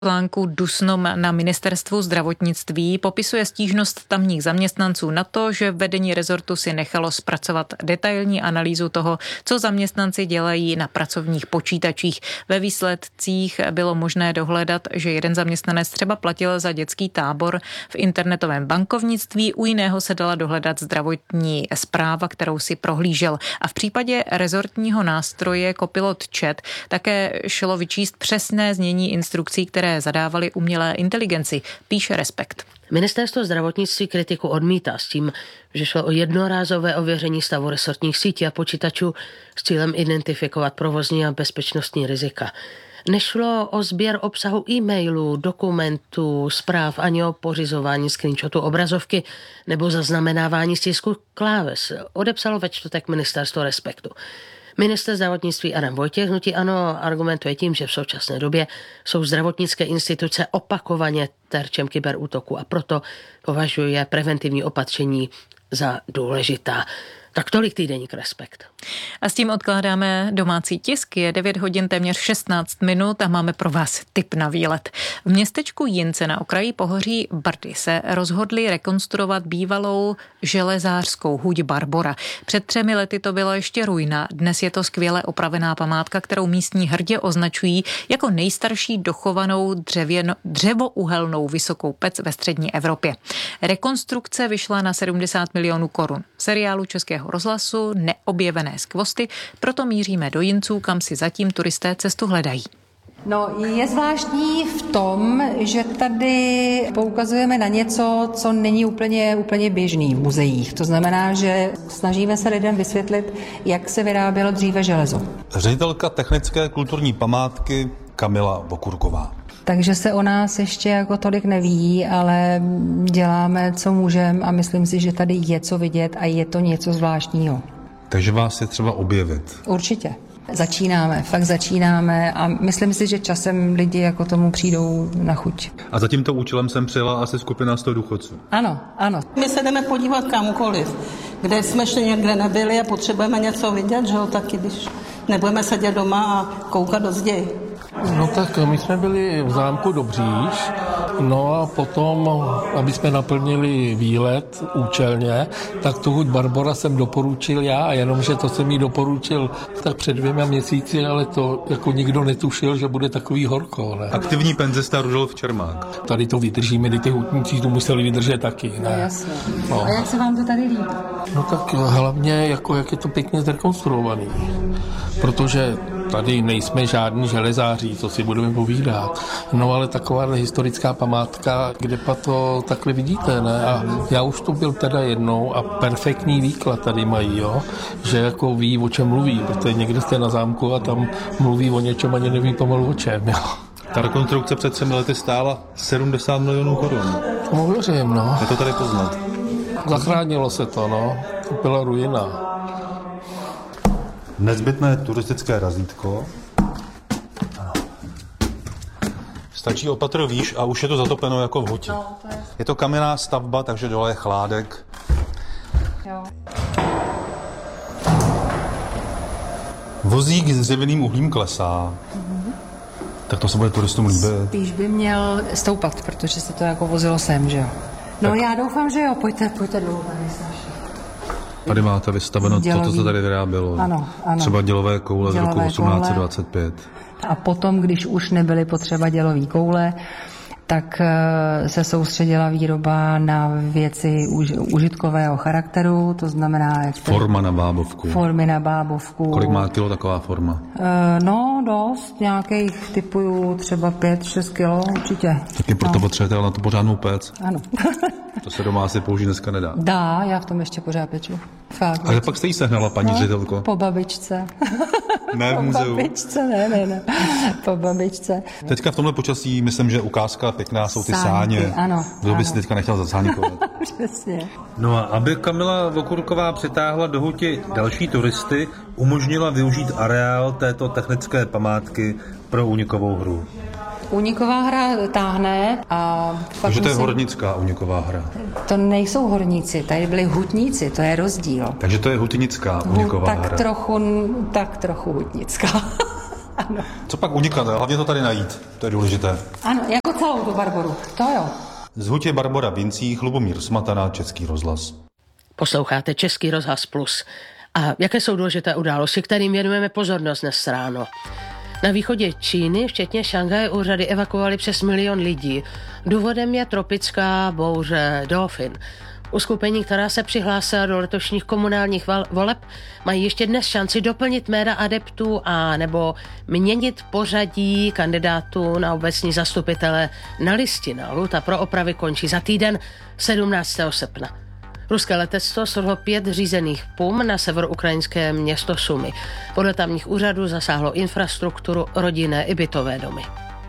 článku Dusnom na ministerstvu zdravotnictví popisuje stížnost tamních zaměstnanců na to, že vedení rezortu si nechalo zpracovat detailní analýzu toho, co zaměstnanci dělají na pracovních počítačích. Ve výsledcích bylo možné dohledat, že jeden zaměstnanec třeba platil za dětský tábor v internetovém bankovnictví, u jiného se dala dohledat zdravotní zpráva, kterou si prohlížel. A v případě rezortního nástroje Copilot Chat také šlo vyčíst přesné znění instrukcí, které zadávali umělé inteligenci, píše Respekt. Ministerstvo zdravotnictví kritiku odmítá s tím, že šlo o jednorázové ověření stavu resortních sítí a počítačů s cílem identifikovat provozní a bezpečnostní rizika. Nešlo o sběr obsahu e-mailů, dokumentů, zpráv ani o pořizování screenshotu obrazovky nebo zaznamenávání stisku kláves, odepsalo ve čtvrtek ministerstvo Respektu. Ministr zdravotnictví Adam Vojtěch hnutí ANO argumentuje tím, že v současné době jsou zdravotnické instituce opakovaně terčem kyberútoku a proto považuje preventivní opatření za důležitá. Tak tolik týdeník Respekt. A s tím odkládáme domácí tisk. Je 9 hodin téměř 16 minut a máme pro vás tip na výlet. V městečku Jince na okraji pohoří Brdy se rozhodli rekonstruovat bývalou železářskou huť Barbora. Před 3 lety to byla ještě ruina. Dnes je to skvěle opravená památka, kterou místní hrdě označují jako nejstarší dochovanou dřevouhelnou vysokou pec ve střední Evropě. Rekonstrukce vyšla na 70 milionů korun. V seriálu Českého rozhlasu Neobjevené skvosty, proto míříme do Jinců, kam si zatím turisté cestu hledají. No, je zvláštní v tom, že tady poukazujeme na něco, co není úplně běžný v muzeích. To znamená, že snažíme se lidem vysvětlit, jak se vyrábělo dříve železo. Ředitelka technické kulturní památky Kamila Vokurková. Takže se o nás ještě jako tolik neví, ale děláme, co můžeme a myslím si, že tady je co vidět a je to něco zvláštního. Takže vás je třeba objevit. Určitě. Fakt začínáme a myslím si, že časem lidi jako tomu přijdou na chuť. A za tímto účelem jsem přijela asi skupina 100 důchodců. Ano. My se jdeme podívat kamkoliv, kde jsme ještě někde nebyli a potřebujeme něco vidět, že jo, taky když nebudeme sedět doma a koukat do zdi. No tak my jsme byli v zámku Dobříž, no a potom, aby jsme naplnili výlet účelně, tak tu huť Barbora jsem doporučil já, jenomže to jsem jí doporučil tak před 2 měsíci, ale to jako nikdo netušil, že bude takový horko, ne? Aktivní penzista Rudolf Čermák. Tady to vydržíme, ty hutníci to museli vydržet taky, ne? Jasně. No. A jak se vám to tady líbí? No tak hlavně, jako jak je to pěkně zrekonstruovaný, protože tady nejsme žádní železáři, co si budeme povídat. No ale taková historická památka, kde pa to takhle vidíte, ne? A já už tu byl teda jednou a perfektní výklad tady mají, jo? Že jako ví, o čem mluví, protože někde jste na zámku a tam mluví o něčem, ani neví pomalu o čem, jo? Ta rekonstrukce před 3 lety stála 70 milionů korun. To věřím, no. Je to tady poznat. Zachránilo se to, no. To byla ruina. Nezbytné turistické razítko. Stačí opatro výš a už je to zatopeno jako v hutě. No, je to kamenná stavba, takže dole je chládek. Jo. Vozík s dřevěným uhlím klesá. Tak to se bude turistům líbit. Spíš by měl stoupat, protože se to jako vozilo sem, že jo. No tak. Já doufám, že jo, pojďte dolů. Tady máte vystaveno to, co se tady vyrábělo. Ano. Třeba dělové koule z roku 1825. A potom, když už nebyly potřeba dělové koule, tak se soustředila výroba na věci užitkového charakteru, to znamená... Forma na bábovku. Formy na bábovku. Kolik má kilo taková forma? No, dost. Nějakých typů třeba 5-6 kilo určitě. Taky proto potřebujete ale na to pořádnou pec. Ano. To se doma asi použít dneska nedá. Dá, já v tom ještě pořád peču. Fakt. Ale pak jste jí sehnala, paní ředitelko? Po babičce. Ne v muzeu. Po babičce, ne. Po babičce. Teďka v tomhle počasí, myslím, že ukázka pěkná jsou ty sáně. Ano. Kdo by si teďka nechtěl zasáníkovat? Přesně. No a aby Kamila Vokurková přitáhla do huti další turisty, umožnila využít areál této technické památky pro únikovou hru. Úniková hra táhne a... Takže to je hornická úniková hra. To nejsou horníci, tady byli hutníci, to je rozdíl. Takže to je hutnická úniková hra. Tak trochu hutnická. Ano. Co pak unikat, hlavně to tady najít, to je důležité. Ano, jako celou tu Barboru, to jo. Z Hutě Barbora Vincí, Lubomír Smatana, Český rozhlas. Posloucháte Český rozhlas Plus. A jaké jsou důležité události, kterým věnujeme pozornost dnes ráno? Na východě Číny, včetně Šanghaje, úřady evakuovaly přes 1 milion lidí. Důvodem je tropická bouře Dolphin. Uskupení, která se přihlásila do letošních komunálních voleb, mají ještě dnes šanci doplnit jména adeptů a nebo měnit pořadí kandidátů na obecní zastupitele na listinách. Lhůta pro opravy končí za týden 17. srpna. Ruské letectvo svrhlo 5 řízených PUM na severoukrajinské město Sumy. Podle tamních úřadů zasáhlo infrastrukturu, rodinné i bytové domy.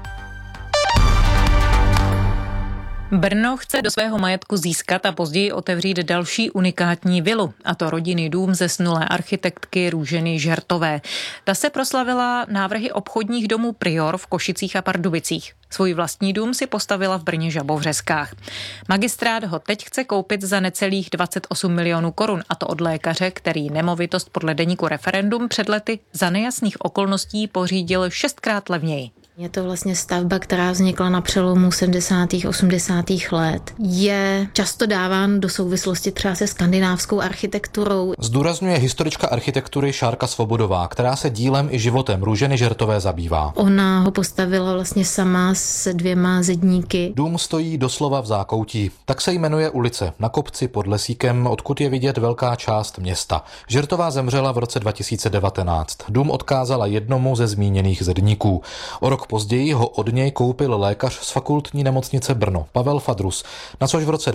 Brno chce do svého majetku získat a později otevřít další unikátní vilu, a to rodinný dům zesnulé architektky Růženy Žertové. Ta se proslavila návrhy obchodních domů Prior v Košicích a Pardubicích. Svůj vlastní dům si postavila v Brně Žabovřeskách. Magistrát ho teď chce koupit za necelých 28 milionů korun, a to od lékaře, který nemovitost podle deníku Referendum před lety za nejasných okolností pořídil 6krát levněji. Je to vlastně stavba, která vznikla na přelomu 70. 80. let. Je často dáván do souvislosti třeba se skandinávskou architekturou. Zdůrazňuje historička architektury Šárka Svobodová, která se dílem i životem Růženy Žertové zabývá. Ona ho postavila vlastně sama s 2 zedníky. Dům stojí doslova v zákoutí. Tak se jmenuje ulice na kopci pod Lesíkem, odkud je vidět velká část města. Žertová zemřela v roce 2019. Dům odkázala jednomu ze zmíněných zedníků. O rok později ho od něj koupil lékař z fakultní nemocnice Brno, Pavel Fadrus, na což v roce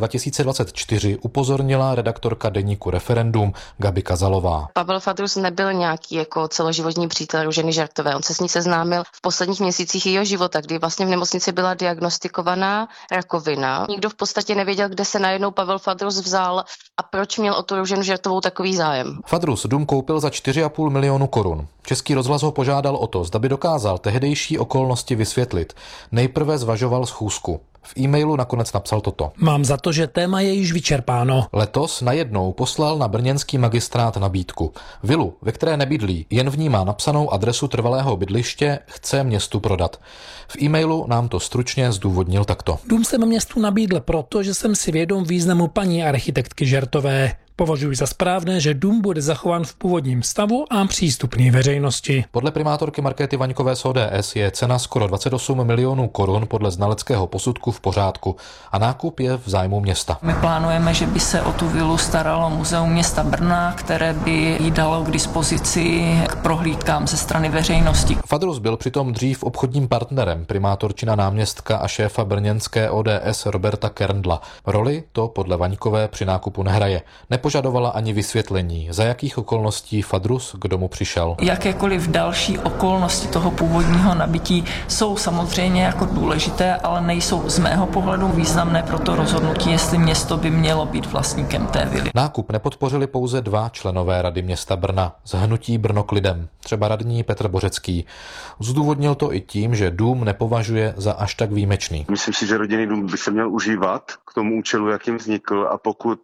2024 upozornila redaktorka deníku Referendum Gabi Kazalová. Pavel Fadrus nebyl nějaký jako celoživotní přítel Růženy Žertové. On se s ní seznámil v posledních měsících jejího života, kdy vlastně v nemocnici byla diagnostikovaná rakovina. Nikdo v podstatě nevěděl, kde se najednou Pavel Fadrus vzal a proč měl o tu Růženu Žertovou takový zájem. Fadrus dům koupil za 4,5 milionu korun. Český rozhlas ho požádal o to, zda by dokázal tehdejší okolnosti vysvětlit. Nejprve zvažoval schůzku. V e-mailu nakonec napsal toto. Mám za to, že téma je již vyčerpáno. Letos najednou poslal na brněnský magistrát nabídku. Vilu, ve které nebydlí, jen v ní má napsanou adresu trvalého bydliště, chce městu prodat. V e-mailu nám to stručně zdůvodnil takto. Dům jsem městu nabídl proto, že jsem si vědom významu paní architektky Žertové. Považuji za správné, že dům bude zachován v původním stavu a přístupný veřejnosti. Podle primátorky Markéty Vaňkové z ODS je cena skoro 28 milionů korun podle znaleckého posudku v pořádku a nákup je v zájmu města. My plánujeme, že by se o tu vilu staralo Muzeum města Brna, které by jí dalo k dispozici k prohlídkám ze strany veřejnosti. Fadrus byl přitom dřív obchodním partnerem primátorčina náměstka a šéfa brněnské ODS Roberta Kerndla. Roli to podle Vaňkové při nákupu nehraje. Nepožadovala ani vysvětlení, za jakých okolností Fadrus k domu přišel. Jakékoliv další okolnosti toho původního nabití jsou samozřejmě jako důležité, ale nejsou z mého pohledu významné pro to rozhodnutí, jestli město by mělo být vlastníkem té vily. Nákup nepodpořili pouze 2 členové rady města Brna z hnutí Brno k lidem, třeba radní Petr Bořecký. Zdůvodnil to i tím, že dům nepovažuje za až tak výjimečný. Myslím si, že rodinný dům by se měl užívat k tomu účelu, jakým vznikl, a pokud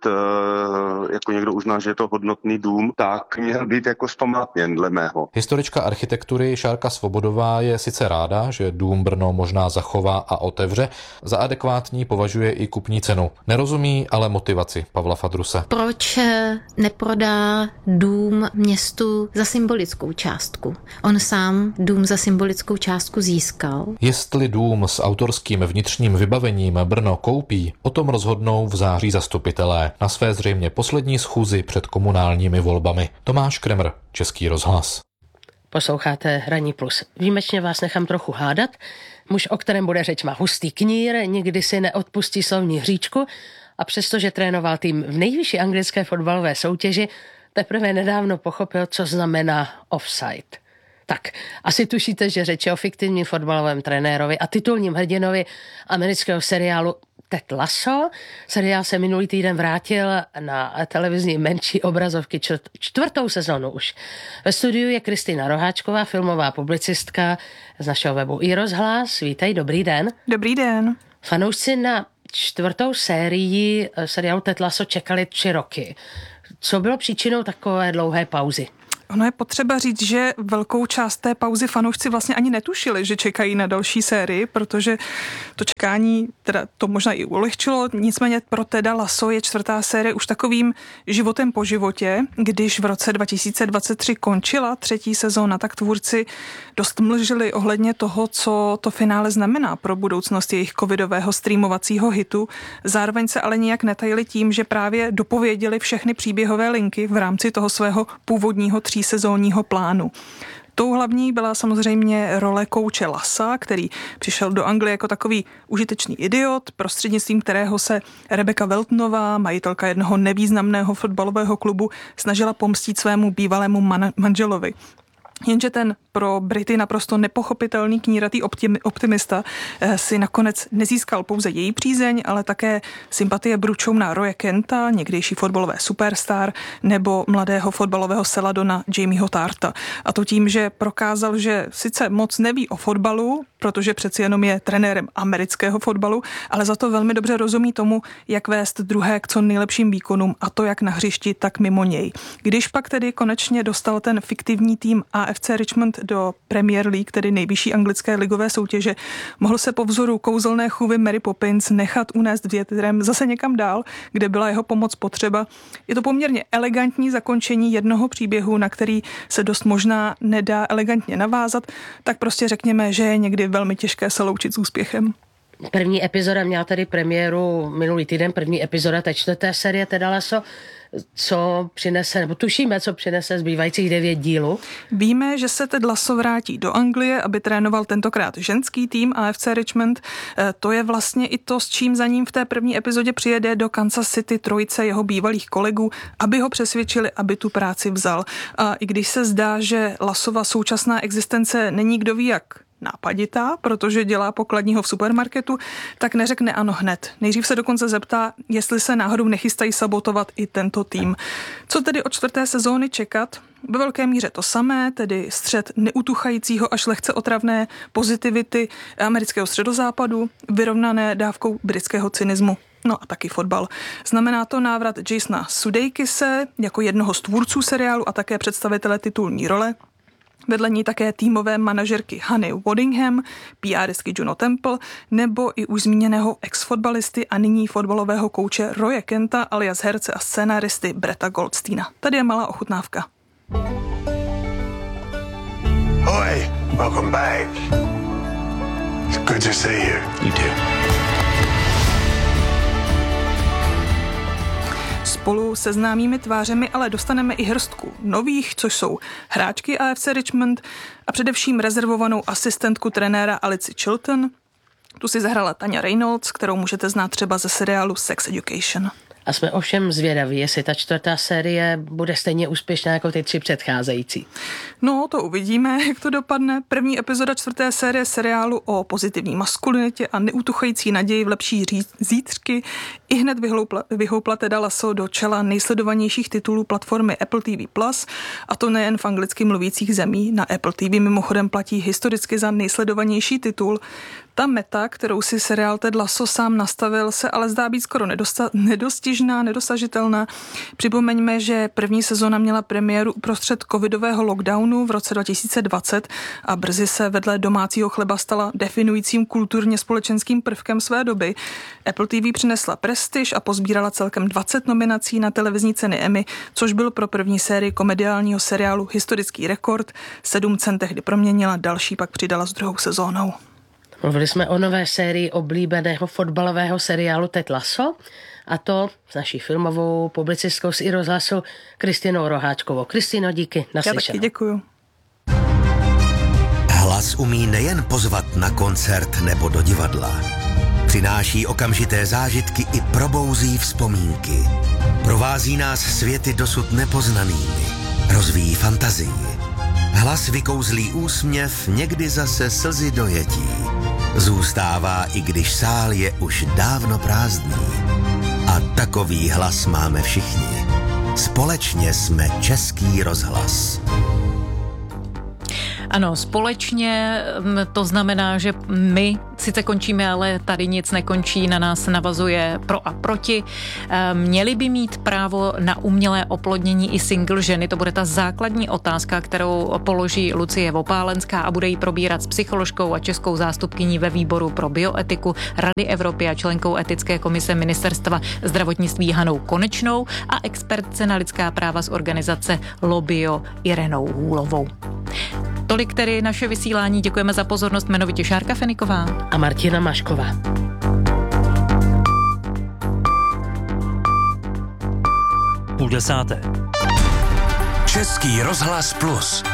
jako někdo uzná, že je to hodnotný dům, tak měl být jako zpamátněn dle mého. Historička architektury Šárka Svobodová je sice ráda, že dům Brno možná zachová a otevře, za adekvátní považuje i kupní cenu. Nerozumí ale motivaci Pavla Fadruse. Proč neprodá dům městu za symbolickou částku? On sám dům za symbolickou částku získal. Jestli dům s autorským vnitřním vybavením Brno koupí, o tom rozhodnou v září zastupitelé na své zřejmě poslední schůzi před komunálními volbami. Tomáš Kremr, Český rozhlas. Posloucháte Ranní plus. Výjimečně vás nechám trochu hádat. Muž, o kterém bude řeč, má hustý knír, nikdy si neodpustí slovní hříčku a přestože trénoval tým v nejvyšší anglické fotbalové soutěži, teprve nedávno pochopil, co znamená offside. Tak, asi tušíte, že řeč je o fiktivním fotbalovém trenérovi a titulním hrdinovi amerického seriálu Ted Lasso. Seriál se minulý týden vrátil na televizní menší obrazovky 4. sezonu už. Ve studiu je Kristýna Roháčková, filmová publicistka z našeho webu iRozhlas. Vítej, dobrý den. Dobrý den. Fanoušci na 4. sérii seriálu Ted Lasso čekali 3 roky. Co bylo příčinou takové dlouhé pauzy? Ono je potřeba říct, že velkou část té pauzy fanoušci vlastně ani netušili, že čekají na další sérii, protože to čekání, teda to možná i ulehčilo, nicméně pro Teda Lasso je 4. série už takovým životem po životě. Když v roce 2023 končila 3. sezóna, tak tvůrci dost mlžili ohledně toho, co to finále znamená pro budoucnost jejich covidového streamovacího hitu. Zároveň se ale nijak netajili tím, že právě dopověděli všechny příběhové linky v rámci toho svého původního 3sezónního plánu. Tou hlavní byla samozřejmě role kouče Lassa, který přišel do Anglie jako takový užitečný idiot, prostřednictvím kterého se Rebecca Weltonová, majitelka jednoho nevýznamného fotbalového klubu, snažila pomstít svému bývalému manželovi. Jenže ten pro Brity naprosto nepochopitelný kníratý optimista si nakonec nezískal pouze její přízeň, ale také sympatie bručouna Roye Kenta, někdejší fotbalové superstar, nebo mladého fotbalového seladona Jamieho Tarta. A to tím, že prokázal, že sice moc neví o fotbalu, protože přeci jenom je trenérem amerického fotbalu, ale za to velmi dobře rozumí tomu, jak vést druhé k co nejlepším výkonům, a to jak na hřišti, tak mimo něj. Když pak tedy konečně dostal ten fiktivní tým AFC Richmond do Premier League, tedy nejvyšší anglické ligové soutěže, mohl se po vzoru kouzelné chůvy Mary Poppins nechat unést větrem zase někam dál, kde byla jeho pomoc potřeba. Je to poměrně elegantní zakončení jednoho příběhu, na který se dost možná nedá elegantně navázat, tak prostě řekněme, že je někdy velmi těžké se loučit s úspěchem. První epizoda měla tedy premiéru minulý týden, první epizoda té 4. série Teda Lasso. Co přinese, nebo tušíme, co přinese zbývajících 9 dílů? Víme, že se Ted Lasso vrátí do Anglie, aby trénoval tentokrát ženský tým AFC Richmond. To je vlastně i to, s čím za ním v té první epizodě přijede do Kansas City trojice jeho bývalých kolegů, aby ho přesvědčili, aby tu práci vzal. A i když se zdá, že Lassova současná existence není kdo ví jak nápaditá, protože dělá pokladního v supermarketu, tak neřekne ano hned. Nejdřív se dokonce zeptá, jestli se náhodou nechystají sabotovat i tento tým. Co tedy od 4. sezóny čekat? Ve velké míře to samé, tedy střet neutuchajícího až lehce otravné pozitivity amerického středozápadu, vyrovnané dávkou britského cynismu. No a taky fotbal. Znamená to návrat Jasona Sudeikise jako jednoho z tvůrců seriálu a také představitele titulní role. Vedle ní také týmové manažerky Honey Waddingham, PRistky Juno Temple nebo i už zmíněného ex-fotbalisty a nyní fotbalového kouče Roye Kenta alias herce a scénáristy Bretta Goldsteina. Tady je malá ochutnávka. Oi, welcome back. It's good to see you. You too. Spolu se známými tvářemi ale dostaneme i hrstku nových, což jsou hráčky AFC Richmond a především rezervovanou asistentku trenéra Alici Chilton. Tu si zahrála Tanya Reynolds, kterou můžete znát třeba ze seriálu Sex Education. A jsme ovšem zvědaví, jestli ta 4. série bude stejně úspěšná jako ty 3 předcházející. No, to uvidíme, jak to dopadne. První epizoda 4. série seriálu o pozitivní maskulinitě a neutuchající naději v lepší zítřky i hned vyhoupla Teda Lasso do čela nejsledovanějších titulů platformy Apple TV+, a to nejen v anglicky mluvících zemí. Na Apple TV mimochodem platí historicky za nejsledovanější titul. Ta meta, kterou si seriál Ted Lasso sám nastavil, se ale zdá být skoro nedostižná, nedosažitelná. Připomeňme, že první sezóna měla premiéru uprostřed covidového lockdownu v roce 2020 a brzy se vedle domácího chleba stala definujícím kulturně společenským prvkem své doby. Apple TV přinesla prestiž a pozbírala celkem 20 nominací na televizní ceny Emmy, což byl pro první sérii komediálního seriálu historický rekord. 7 cen tehdy proměnila, další pak přidala s druhou sezónou. Mluvili jsme o nové sérii oblíbeného fotbalového seriálu Ted Lasso, a to s naší filmovou publicistkou z iRozhlasu Kristinou Roháčkovou. Kristino, díky, naslyšenou. Já taky děkuju. Hlas umí nejen pozvat na koncert nebo do divadla. Přináší okamžité zážitky i probouzí vzpomínky. Provází nás světy dosud nepoznanými. Rozvíjí fantazii. Hlas vykouzlí úsměv, někdy zase slzy dojetí. Zůstává, i když sál je už dávno prázdný. A takový hlas máme všichni. Společně jsme Český rozhlas. Ano, společně to znamená, že my sice končíme, ale tady nic nekončí, na nás navazuje pro a proti. Měli by mít právo na umělé oplodnění i single ženy? To bude ta základní otázka, kterou položí Lucie Vopálenská a bude ji probírat s psycholožkou a českou zástupkyní ve výboru pro bioetiku Rady Evropy a členkou etické komise Ministerstva zdravotnictví Hanou Konečnou a expertce na lidská práva z organizace Lobio Irenou Hůlovou. Tolik tedy naše vysílání. Děkujeme za pozornost. Jmenovitě Šárka Feniková a Martina Mašková. Půl desáté. Český rozhlas Plus.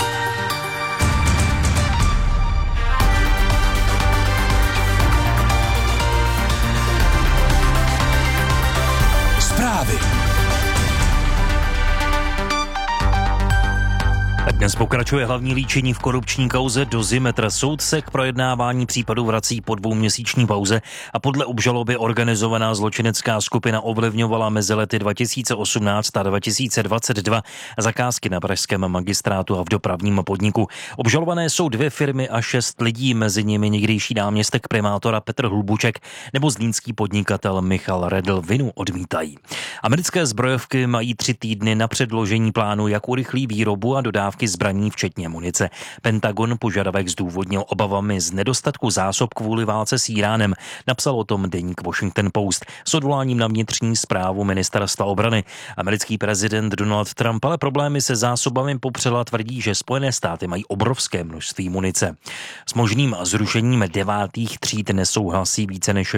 Zprávy. Dnes pokračuje hlavní líčení v korupční kauze Dozimetr. Soud se k projednávání případu vrací po 2měsíční pauze a podle obžaloby organizovaná zločinecká skupina ovlivňovala mezi lety 2018 a 2022 zakázky na pražském magistrátu a v dopravním podniku. Obžalované jsou 2 firmy a 6 lidí, mezi nimi někdejší náměstek primátora Petr Hlubuček nebo zlínský podnikatel Michal Redl. Vinu odmítají. Americké zbrojovky mají 3 týdny na předložení plánu, jak urychlí výrobu a dodávky zbraní, včetně munice. Pentagon požadavek zdůvodnil obavami z nedostatku zásob kvůli válce s Íránem. Napsal o tom deník Washington Post s odvoláním na vnitřní správu ministerstva obrany. Americký prezident Donald Trump ale problémy se zásobami popřel a tvrdí, že Spojené státy mají obrovské množství munice. S možným zrušením 9. tříd nesouhlasí více než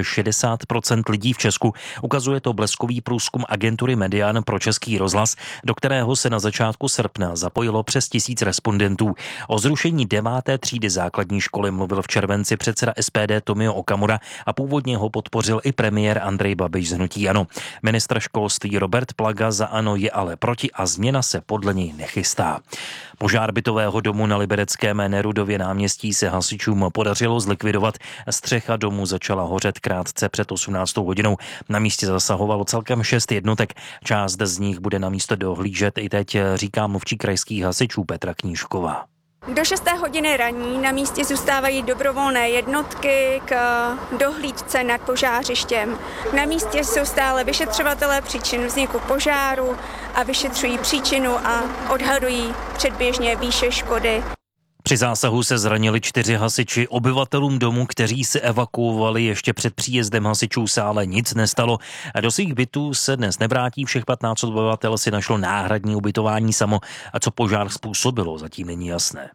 60% lidí v Česku. Ukazuje to bleskový průzkum agentury Median pro Český rozhlas, do kterého se na začátku srpna zapojilo přes 1000 respondentů. O zrušení 9. třídy základní školy mluvil v červenci předseda SPD Tomio Okamura a původně ho podpořil i premiér Andrej Babiš z hnutí ANO. Ministr školství Robert Plaga za ANO je ale proti a změna se podle něj nechystá. Požár bytového domu na libereckém Nerudově náměstí se hasičům podařilo zlikvidovat. Střecha domu začala hořet krátce před 18. hodinou. Na místě zasahovalo celkem 6 jednotek. Část z nich bude na místo dohlížet i teď, říká mluvčí krajských hasičů Petra Knížková. Do 6. hodiny raní na místě zůstávají dobrovolné jednotky k dohlídce nad požářištěm. Na místě jsou stále vyšetřovatelé příčin vzniku požáru a vyšetřují příčinu a odhadují předběžně výše škody. Při zásahu se zranili 4 hasiči. Obyvatelům domu, kteří se evakuovali ještě před příjezdem hasičů, se ale nic nestalo. A do svých bytů se dnes nevrátí. Všech 15 obyvatel si našlo náhradní ubytování samo. A co požár způsobilo, zatím není jasné.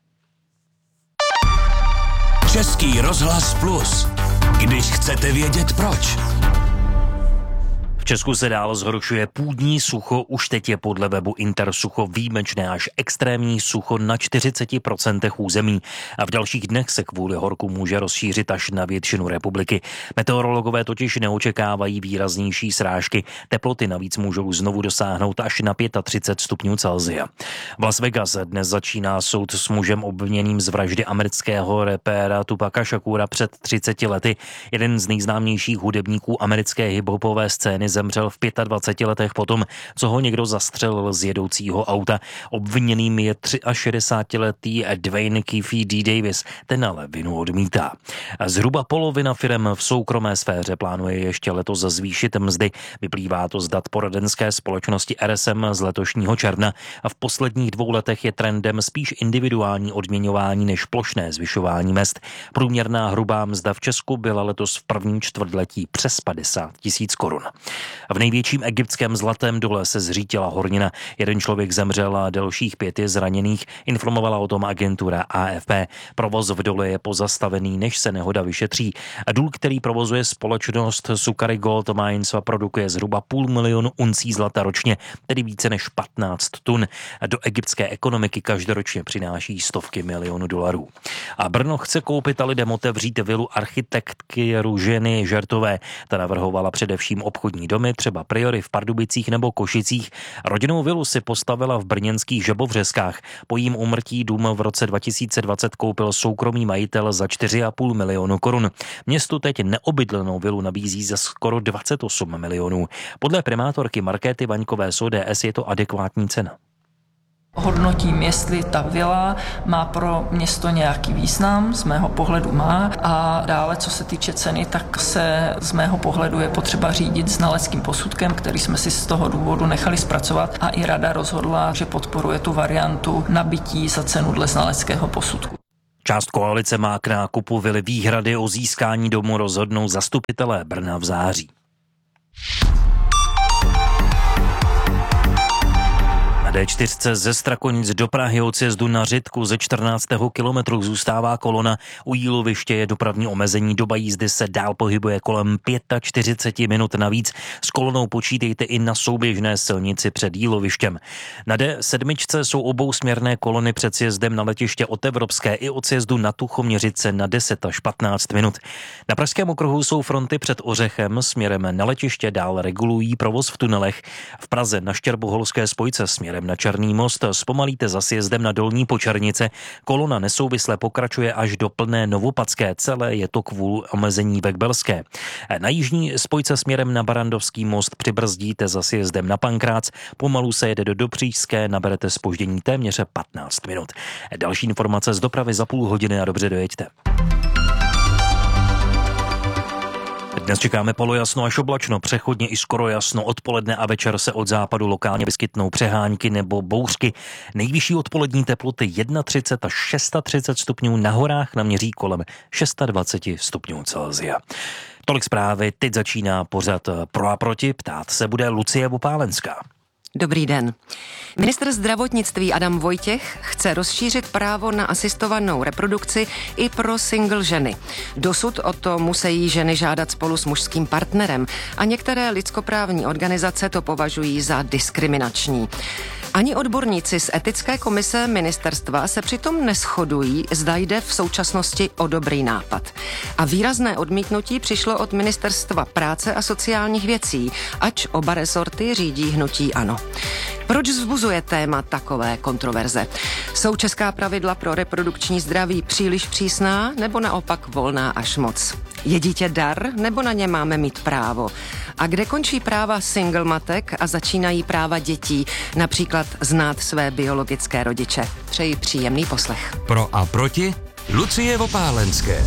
Český rozhlas Plus. Když chcete vědět proč. V Česku se dál zhoršuje půdní sucho, už teď je podle webu Intersucho výjimečné až extrémní sucho na 40% území a v dalších dnech se kvůli horku může rozšířit až na většinu republiky. Meteorologové totiž neočekávají výraznější srážky, teploty navíc můžou znovu dosáhnout až na 35 stupňů Celsia. V Las Vegas dnes začíná soud s mužem obviněným z vraždy amerického rapéra Tupaca Shakura před 30 lety. Jeden z nejznámějších hudebníků americké hiphopové scény zemřel v 25 letech potom, co ho někdo zastřelil z jedoucího auta. Obviněným je 63letý Dwayne Keefe D. Davis, ten ale vinu odmítá. Zhruba polovina firem v soukromé sféře plánuje ještě letos zvýšit mzdy. Vyplývá to z dat poradenské společnosti RSM z letošního června a v posledních 2 letech je trendem spíš individuální odměňování než plošné zvyšování mezd. Průměrná hrubá mzda v Česku byla letos v prvním čtvrtletí přes 50 000 korun. V největším egyptském Zlatém dole se zřítila hornina. Jeden člověk zemřel a dalších 5 je zraněných, informovala o tom agentura AFP. Provoz v dole je pozastavený, než se nehoda vyšetří. Důl, který provozuje společnost Sukari Gold Mines, produkuje zhruba 500 000 uncí zlata ročně, tedy více než 15 tun. Do egyptské ekonomiky každoročně přináší stovky milionů dolarů. A Brno chce koupit a lidem otevřít vilu architektky Růženy Žertové. Ta navrhovala především obchodní domy, třeba Priory v Pardubicích nebo Košicích. Rodinnou vilu si postavila v brněnských Žabovřeskách. Po jím úmrtí dům v roce 2020 koupil soukromý majitel za 4,5 milionu korun. Městu teď neobydlenou vilu nabízí za skoro 28 milionů. Podle primátorky Markéty Vaňkové z ODS je to adekvátní cena. Hodnotím, jestli ta vila má pro město nějaký význam, z mého pohledu má, a dále, co se týče ceny, tak se z mého pohledu je potřeba řídit znaleckým posudkem, který jsme si z toho důvodu nechali zpracovat, a i rada rozhodla, že podporuje tu variantu nabytí za cenu dle znaleckého posudku. Část koalice má k nákupu vily výhrady, o získání domu rozhodnou zastupitelé Brna v září. D4 ze Strakonic do Prahy od sjezdu na Řitku ze 14. kilometru zůstává kolona. U Jíloviště je dopravní omezení, doba jízdy se dál pohybuje kolem 45 minut navíc. S kolonou počítejte i na souběžné silnici před Jílovištěm. Na D7 jsou obousměrné kolony před sjezdem na letiště od Evropské i od sjezdu na Tuchoměřice na 10 až 15 minut. Na Pražském okruhu jsou fronty před Ořechem, směrem na letiště dál regulují provoz v tunelech. V Praze na Štěrboholské spojce směrem na Černý most zpomalíte za sjezdem na Dolní Počernice. Kolona nesouvisle pokračuje až do Plné Novopadské, celé je to kvůli omezení ve Kbelské. Na jižní spojce směrem na Barandovský most přibrzdíte za sjezdem na Pankrác, pomalu se jede do Dobřížské, naberete zpoždění téměř 15 minut. Další informace z dopravy za půl hodiny a dobře dojeďte. Dnes čekáme polojasno až oblačno, přechodně i skoro jasno, odpoledne a večer se od západu lokálně vyskytnou přehánky nebo bouřky. Nejvyšší odpolední teploty 31 až 36 stupňů, na horách naměří kolem 26 stupňů Celsia. Tolik zprávy, teď začíná pořad Pro a proti, ptát se bude Lucie Vopálenská. Dobrý den. Ministr zdravotnictví Adam Vojtěch chce rozšířit právo na asistovanou reprodukci i pro single ženy. Dosud o to musí ženy žádat spolu s mužským partnerem a některé lidskoprávní organizace to považují za diskriminační. Ani odborníci z etické komise ministerstva se přitom neshodují, zda jde v současnosti o dobrý nápad. A výrazné odmítnutí přišlo od Ministerstva práce a sociálních věcí, ač oba rezorty řídí hnutí ANO. Proč vzbuzuje téma takové kontroverze? Jsou česká pravidla pro reprodukční zdraví příliš přísná nebo naopak volná až moc? Je dítě dar nebo na ně máme mít právo? A kde končí práva single matek a začínají práva dětí, například znát své biologické rodiče? Přeji příjemný poslech. Pro a proti Lucie Vopálenské.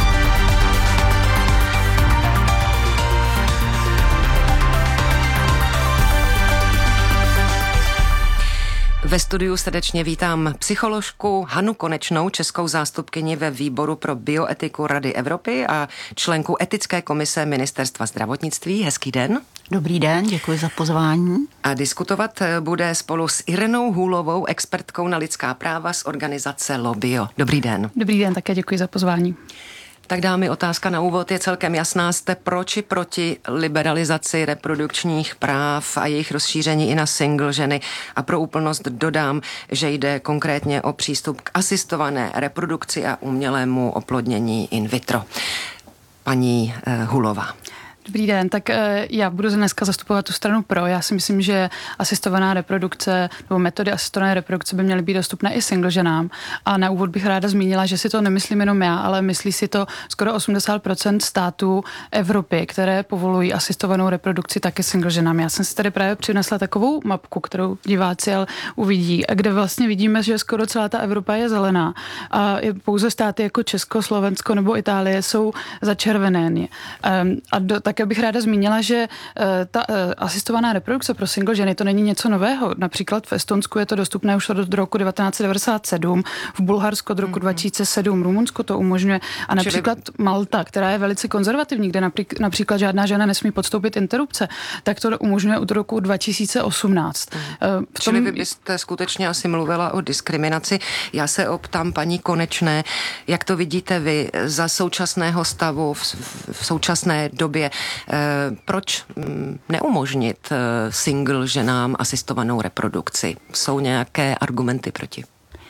Ve studiu srdečně vítám psycholožku Hanu Konečnou, českou zástupkyni ve výboru pro bioetiku Rady Evropy a členku etické komise Ministerstva zdravotnictví. Hezký den. Dobrý den, děkuji za pozvání. A diskutovat bude spolu s Irenou Hůlovou, expertkou na lidská práva z organizace Lobio. Dobrý den. Dobrý den, také děkuji za pozvání. Tak dámy, otázka na úvod je celkem jasná. Jste pro či proti liberalizaci reprodukčních práv a jejich rozšíření i na single ženy? A pro úplnost dodám, že jde konkrétně o přístup k asistované reprodukci a umělému oplodnění in vitro. Paní Hulová. Dobrý den, tak já budu dneska zastupovat tu stranu pro. Já si myslím, že asistovaná reprodukce nebo metody asistované reprodukce by měly být dostupné i single ženám. A na úvod bych ráda zmínila, že si to nemyslím jenom já, ale myslí si to skoro 80% států Evropy, které povolují asistovanou reprodukci taky single ženám. Já jsem si tady právě přinesla takovou mapku, kterou diváci uvidí, kde vlastně vidíme, že skoro celá ta Evropa je zelená. A pouze státy jako Česko, Slovensko nebo Itálie jsou začervené. Také bych ráda zmínila, že ta asistovaná reprodukce pro single ženy to není něco nového. Například v Estonsku je to dostupné už od roku 1997, v Bulharsku od roku 2007, Rumunsko to umožňuje a například Malta, která je velice konzervativní, kde například žádná žena nesmí podstoupit interrupce, tak to umožňuje od roku 2018. Čili vy byste skutečně asi mluvila o diskriminaci. Já se optám paní Konečné, jak to vidíte vy za současného stavu v současné době? Proč neumožnit single ženám asistovanou reprodukci? Jsou nějaké argumenty proti?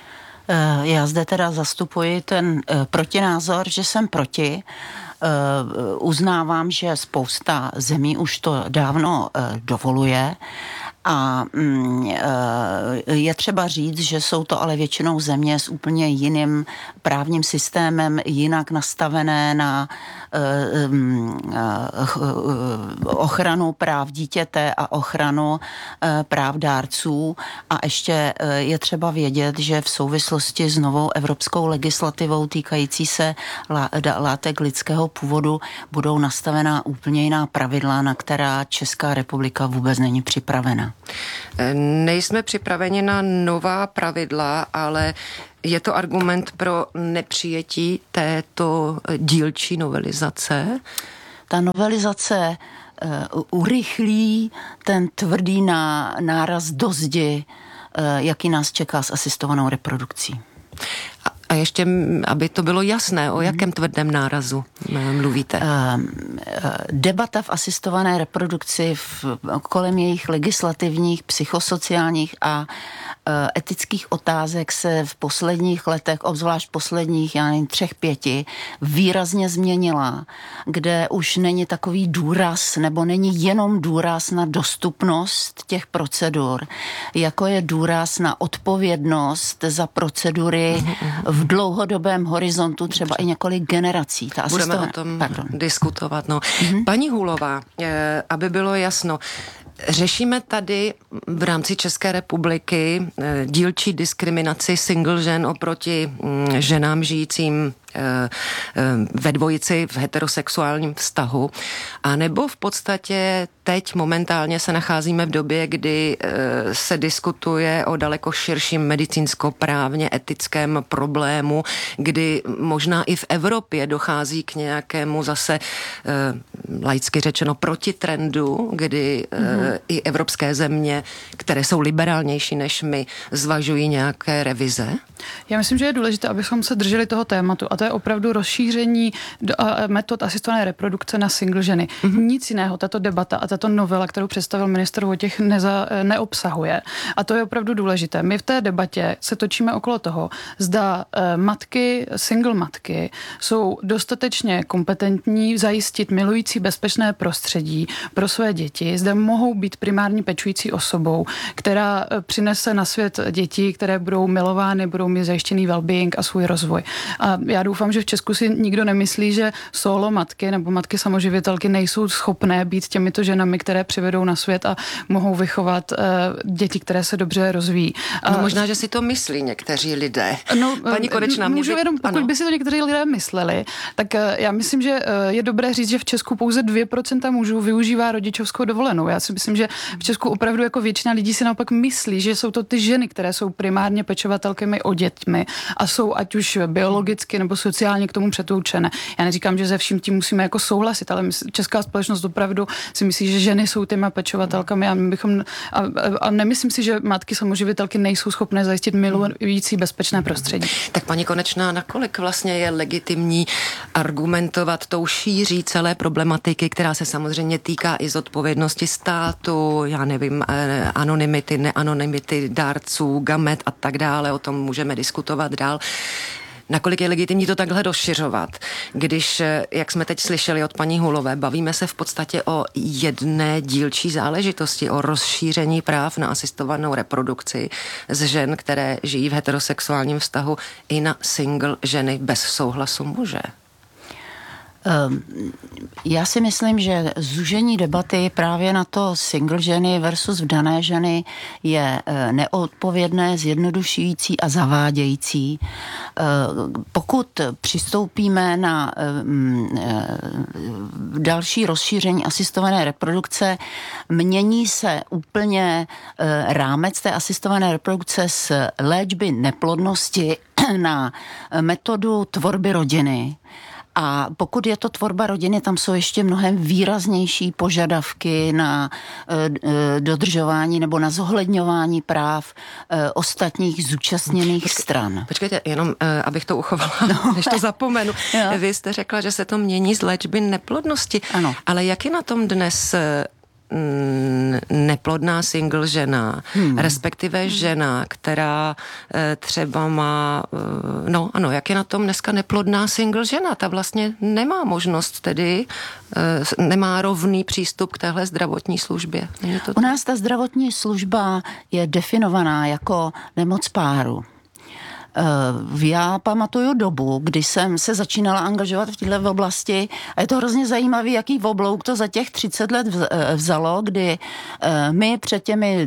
Já zde teda zastupuji ten protinázor, že jsem proti. Uznávám, že spousta zemí už to dávno dovoluje, A je třeba říct, že jsou to ale většinou země s úplně jiným právním systémem, jinak nastavené na ochranu práv dítěte a ochranu práv dárců. A ještě je třeba vědět, že v souvislosti s novou evropskou legislativou týkající se látek lidského původu budou nastavená úplně jiná pravidla, na která Česká republika vůbec není připravena. Nejsme připraveni na nová pravidla, ale je to argument pro nepřijetí této dílčí novelizace? Ta novelizace urychlí ten tvrdý náraz do zdi, jaký nás čeká s asistovanou reprodukcí. A ještě, aby to bylo jasné, o jakém tvrdém nárazu mluvíte? Debata v asistované reprodukci kolem jejich legislativních, psychosociálních a etických otázek se v posledních letech, obzvlášť posledních, 3-5, výrazně změnila, kde už není takový důraz, nebo není jenom důraz na dostupnost těch procedur, jako je důraz na odpovědnost za procedury v dlouhodobém horizontu, třeba i několik generací. Budeme o tom diskutovat. No. Paní Hůlová, aby bylo jasno, řešíme tady v rámci České republiky dílčí diskriminaci single žen oproti ženám žijícím ve dvojici v heterosexuálním vztahu, a nebo v podstatě teď momentálně se nacházíme v době, kdy se diskutuje o daleko širším medicínsko-právně etickém problému, kdy možná i v Evropě dochází k nějakému zase laicky řečeno protitrendu, kdy i evropské země, které jsou liberálnější než my, zvažují nějaké revize? Já myslím, že je důležité, abychom se drželi toho tématu, a to je opravdu rozšíření metod asistované reprodukce na single ženy. Nic jiného tato debata a tato novela, kterou představil ministr Vojtěch, neobsahuje. A to je opravdu důležité. My v té debatě se točíme okolo toho, zda matky, single matky jsou dostatečně kompetentní zajistit milující bezpečné prostředí pro své děti, zda mohou být primární pečující osobou, která přinese na svět děti, které budou milovány, budou mít zajištěný well-being a svůj rozvoj. A já doufám, že v Česku si nikdo nemyslí, že solo matky nebo matky samoživitelky nejsou schopné být těmito ženami, které přivedou na svět a mohou vychovat děti, které se dobře rozvíjí. No možná, že si to myslí někteří lidé. No, Paní Konečná, můžu jenom, pokud by si to někteří lidé mysleli, tak já myslím, že je dobré říct, že v Česku pouze 2% mužů využívá rodičovskou dovolenou. Já si myslím, že v Česku opravdu jako většina lidí si naopak myslí, že jsou to ty ženy, které jsou primárně pečovatelkami o dětmi a jsou ať už biologicky nebo sociálně k tomu předurčené. Já neříkám, že ze vším tím musíme jako souhlasit, ale česká společnost opravdu si myslí, že ženy jsou těma pečovatelkami a nemyslím si, že matky samoživitelky nejsou schopné zajistit milující bezpečné prostředí. Tak paní Konečná, nakolik vlastně je legitimní argumentovat tou šíří celé problematiky, která se samozřejmě týká i zodpovědnosti státu, já nevím, anonymity, neanonymity dárců, gamet a tak dále, o tom můžeme diskutovat dál. Nakolik je legitimní to takhle rozšiřovat, když, jak jsme teď slyšeli od paní Hůlové, bavíme se v podstatě o jedné dílčí záležitosti, o rozšíření práv na asistovanou reprodukci z žen, které žijí v heterosexuálním vztahu, i na single ženy bez souhlasu muže. Já si myslím, že zúžení debaty právě na to single ženy versus vdané ženy je neodpovědné, zjednodušující a zavádějící. Pokud přistoupíme na další rozšíření asistované reprodukce, mění se úplně rámec té asistované reprodukce z léčby neplodnosti na metodu tvorby rodiny. A pokud je to tvorba rodiny, tam jsou ještě mnohem výraznější požadavky na dodržování nebo na zohledňování práv ostatních zúčastněných stran. Počkejte, jenom abych to uchovala, než to zapomenu. Vy jste řekla, že se to mění z léčby neplodnosti. Ano. Ale jak je na tom dnes neplodná single žena, respektive žena, která třeba má, no ano, jak je na tom dneska neplodná single žena, ta vlastně nemá možnost tedy, nemá rovný přístup k téhle zdravotní službě. U nás ta zdravotní služba je definovaná jako nemoc páru. Já pamatuju dobu, kdy jsem se začínala angažovat v této oblasti a je to hrozně zajímavý, jaký oblouk to za těch 30 let vzalo, kdy my před těmi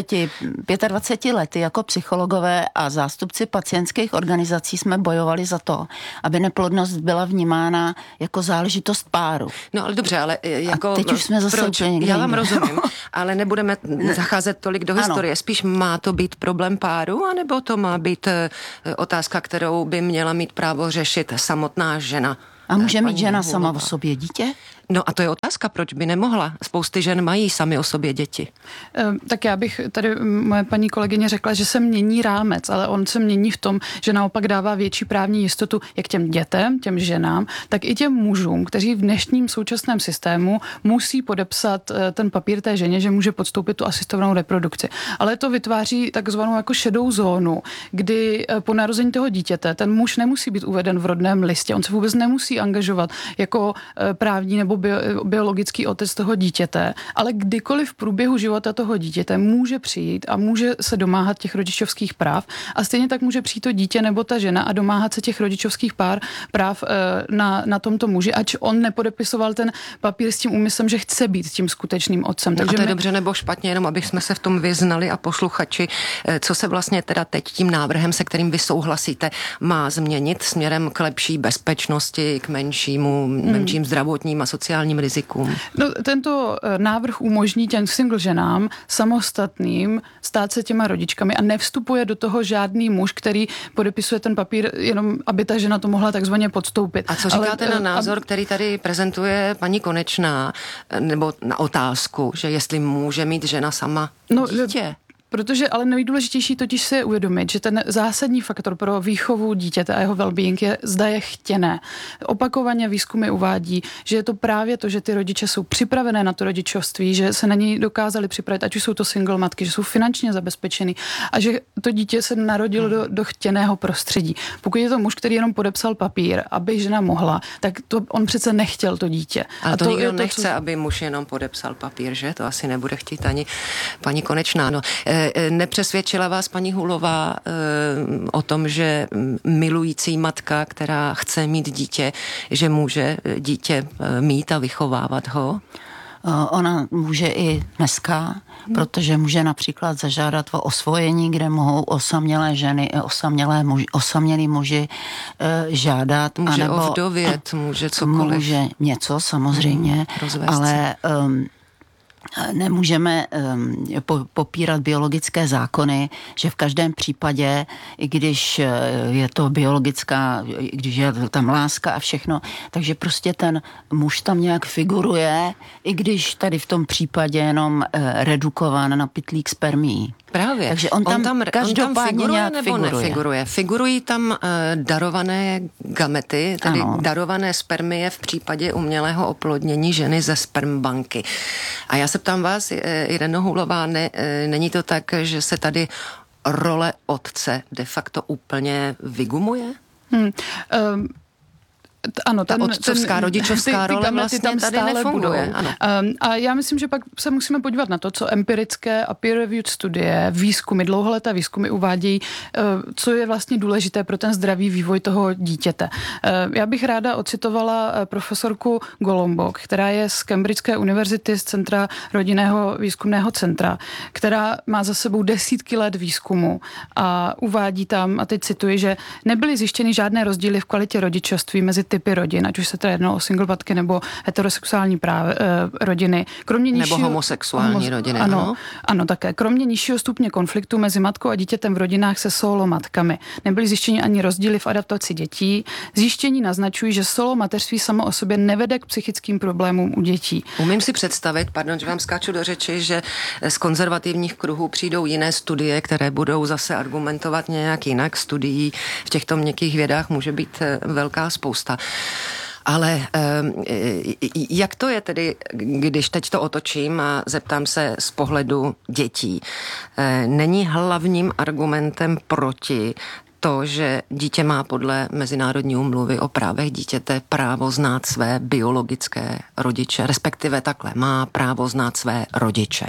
25 lety jako psychologové a zástupci pacientských organizací jsme bojovali za to, aby neplodnost byla vnímána jako záležitost páru. No ale dobře, ale jako... A teď už jsme zase úplně někde. Já vám rozumím, ale nebudeme zacházet tolik do historie. Spíš má to být problém páru, anebo to má být otázka, kterou by měla mít právo řešit samotná žena? A může mít žena sama o sobě dítě? No a to je otázka, proč by nemohla? Spousty žen mají sami o sobě děti. Tak já bych tady, moje paní kolegyně řekla, že se mění rámec, ale on se mění v tom, že naopak dává větší právní jistotu jak těm dětem, těm ženám, tak i těm mužům, kteří v dnešním současném systému musí podepsat ten papír té ženě, že může podstoupit tu asistovanou reprodukci. Ale to vytváří takzvanou jako šedou zónu, kdy po narození toho dítěte ten muž nemusí být uveden v rodném listě, on se vůbec nemusí angažovat jako právní nebo biologický otec toho dítěte, ale kdykoliv v průběhu života toho dítěte může přijít a může se domáhat těch rodičovských práv a stejně tak může přijít to dítě nebo ta žena a domáhat se těch rodičovských práv na tomto muži, ač on nepodepisoval ten papír s tím úmyslem, že chce být tím skutečným otcem. Takže to je dobře nebo špatně, jenom abych jsme se v tom vyznali a posluchači, co se vlastně teda teď tím návrhem, se kterým vy souhlasíte, má změnit směrem k lepší bezpečnosti, k menším zdravotním a sociálním rizikům. No, tento návrh umožní těm single ženám samostatným stát se těma rodičkami a nevstupuje do toho žádný muž, který podepisuje ten papír, jenom aby ta žena to mohla takzvaně podstoupit. A co říkáte na názor, který tady prezentuje paní Konečná, nebo na otázku, že jestli může mít žena sama dítě? Protože ale nejdůležitější totiž si je uvědomit, že ten zásadní faktor pro výchovu dítěte a jeho well-being je, zda je chtěné. Opakovaně výzkumy uvádí, že je to právě to, že ty rodiče jsou připravené na to rodičovství, že se na něj dokázali připravit, ať už jsou to single matky, že jsou finančně zabezpečený a že to dítě se narodilo do chtěného prostředí. Pokud je to muž, který jenom podepsal papír, aby žena mohla, tak to on přece nechtěl to dítě. A to nikdo nechce, aby muž jenom podepsal papír, že? To asi nebude chtít ani paní Konečná. No. Nepřesvědčila vás paní Hulová o tom, že milující matka, která chce mít dítě, že může dítě mít a vychovávat ho? Ona může i dneska, protože může například zažádat o osvojení, kde mohou osamělé ženy i osamělí muži žádat. Může ovdovět, může cokoliv. Může něco samozřejmě, ale nemůžeme popírat biologické zákony, že v každém případě, i když je to biologická, když je tam láska a všechno, takže prostě ten muž tam nějak figuruje, i když tady v tom případě jenom redukován na pytlík spermií. Právě. Takže on tam každopádně figuruje nebo nefiguruje? Figurují tam darované gamety, tedy darované spermie v případě umělého oplodnění ženy ze spermbanky. A já se ptám vás, Ireno Hulová, není to tak, že se tady role otce de facto úplně vygumuje? Ano, ta otcovská, rodičovská role vlastně tam tady nefunguje. Ano. A já myslím, že pak se musíme podívat na to, co empirické a peer-reviewed studie, výzkumy, dlouholeté výzkumy uvádějí, co je vlastně důležité pro ten zdravý vývoj toho dítěte. Já bych ráda ocitovala profesorku Golombok, která je z Cambridgeské univerzity, z Centra rodinného výzkumného centra, která má za sebou desítky let výzkumu a uvádí tam, a teď cituji, že nebyly zjištěny žádné rozdíly v kvalitě rodičovství mezi typy rodin, ať už se teda jednalo o single matky nebo heterosexuální rodiny. Kromě nebo homosexuální rodiny. Ano, také. Kromě nižšího stupně konfliktu mezi matkou a dítětem v rodinách se solo matkami. Nebyly zjištěny ani rozdíly v adaptaci dětí. Zjištění naznačují, že solo mateřství samo o sobě nevede k psychickým problémům u dětí. Umím si představit, pardon, že vám skáču do řeči, že z konzervativních kruhů přijdou jiné studie, které budou zase argumentovat nějak jinak. Studií v těchto měkkých vědách může být velká spousta. Ale jak to je tedy, když teď to otočím a zeptám se z pohledu dětí? Není hlavním argumentem proti to, že dítě má podle Mezinárodní úmluvy o právech dítěte právo znát své biologické rodiče, respektive takhle, má právo znát své rodiče.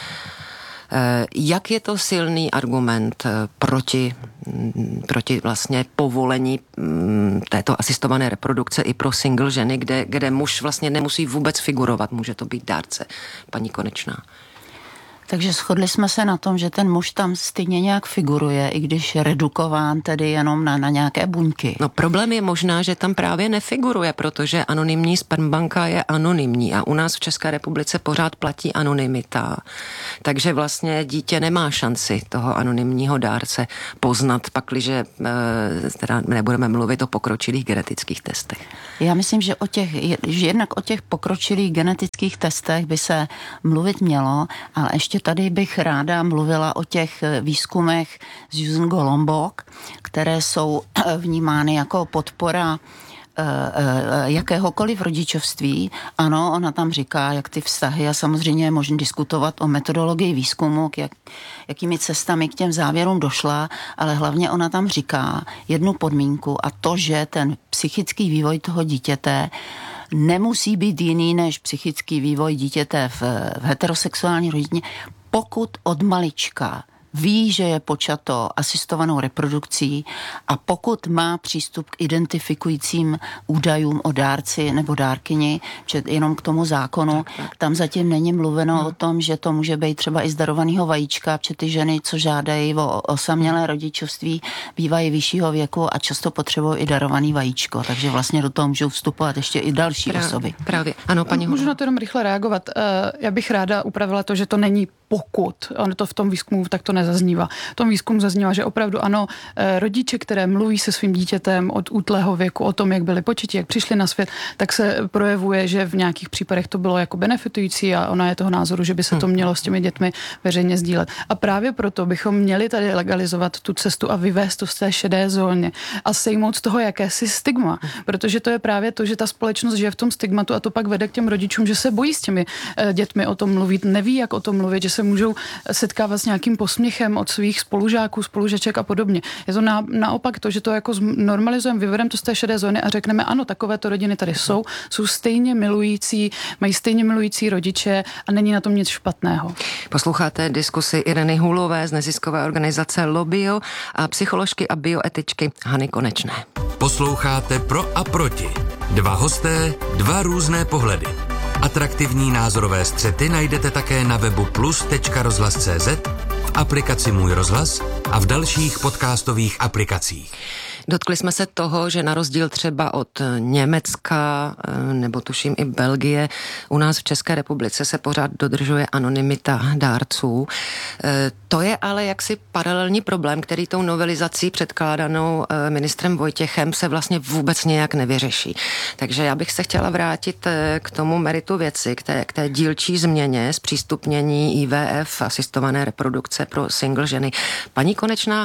Jak je to silný argument proti vlastně povolení této asistované reprodukce i pro single ženy, kde muž vlastně nemusí vůbec figurovat, může to být dárce, paní Konečná? Takže shodli jsme se na tom, že ten muž tam stejně nějak figuruje, i když je redukován tedy jenom na nějaké buňky. No problém je možná, že tam právě nefiguruje, protože anonymní spermbanka je anonymní a u nás v České republice pořád platí anonymita. Takže vlastně dítě nemá šanci toho anonymního dárce poznat, pakliže teda nebudeme mluvit o pokročilých genetických testech. Já myslím, že jednak o těch pokročilých genetických testech by se mluvit mělo, ale ještě tady bych ráda mluvila o těch výzkumech Susan Golombok, které jsou vnímány jako podpora jakéhokoliv rodičovství. Ano, ona tam říká, jak ty vztahy, a samozřejmě je možné diskutovat o metodologii výzkumu, jakými cestami k těm závěrům došla, ale hlavně ona tam říká jednu podmínku, a to, že ten psychický vývoj toho dítěte nemusí být jiný než psychický vývoj dítěte v heterosexuální rodině, pokud od malička ví, že je počato asistovanou reprodukcí a pokud má přístup k identifikujícím údajům o dárci nebo dárkyni, jenom k tomu zákonu, tam zatím není mluveno o tom, že to může být třeba i z darovaného vajíčka, protože ty ženy, co žádají o osamělé rodičovství, bývají vyššího věku a často potřebují i darovaný vajíčko, takže vlastně do toho můžou vstupovat ještě i další osoby. Právě. Ano, paní Můžu na to jenom rychle reagovat. Já bych ráda upravila to, že to není pokud. Ono to v tom výzkumu tak to nezaznívá. V tom výzkumu zaznívá, že opravdu ano, rodiče, které mluví se svým dítětem od útlého věku o tom, jak byli početi, jak přišli na svět, tak se projevuje, že v nějakých případech to bylo jako benefitující a ona je toho názoru, že by se to mělo s těmi dětmi veřejně sdílet. A právě proto bychom měli tady legalizovat tu cestu a vyvést to z té šedé zóně a sejmout z toho jakési stigma, protože to je právě to, že ta společnost žije v tom stigmatu a to pak vede k těm rodičům, že se bojí s těmi dětmi o tom mluvit, neví, jak o tom mluvit, že se můžou setkávat s nějakým posměchem od svých spolužáků, spolužaček a podobně. Je to naopak to, že to jako normalizujeme, vyvedeme to z té šedé zóny a řekneme, ano, takovéto rodiny tady jsou stejně milující, mají stejně milující rodiče a není na tom nic špatného. Posloucháte diskusi Ireny Hůlové z neziskové organizace Lobio a psycholožky a bioetičky Hany Konečné. Posloucháte Pro a proti. Dva hosté, dva různé pohledy. Atraktivní názorové střety najdete také na webu plus.rozhlas.cz, v aplikaci Můj rozhlas a v dalších podcastových aplikacích. Dotkli jsme se toho, že na rozdíl třeba od Německa nebo tuším i Belgie, u nás v České republice se pořád dodržuje anonymita dárců. To je ale jaksi paralelní problém, který tou novelizací předkládanou ministrem Vojtěchem se vlastně vůbec nějak nevyřeší. Takže já bych se chtěla vrátit k tomu meritu věci, k té dílčí změně zpřístupnění IVF, asistované reprodukce pro single ženy. Paní Konečná,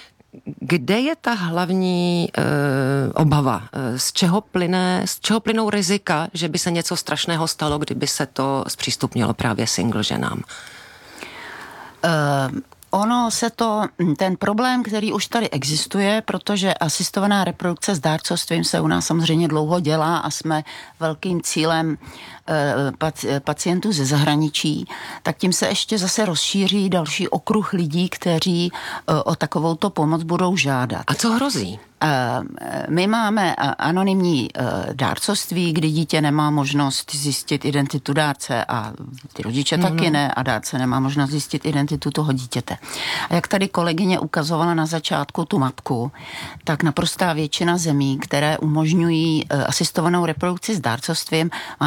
kde je ta hlavní obava? Z čeho plynou rizika, že by se něco strašného stalo, kdyby se to zpřístupnilo právě single ženám? Ten problém, který už tady existuje, protože asistovaná reprodukce s dárcovstvím se u nás samozřejmě dlouho dělá a jsme velkým cílem pacientů ze zahraničí, tak tím se ještě zase rozšíří další okruh lidí, kteří o takovouto pomoc budou žádat. A co hrozí? My máme anonymní dárcovství, kdy dítě nemá možnost zjistit identitu dárce a ty rodiče taky ne a dárce nemá možnost zjistit identitu toho dítěte. A jak tady kolegyně ukazovala na začátku tu mapku, tak naprostá většina zemí, které umožňují asistovanou reprodukci s dárcovstvím, má neanonymní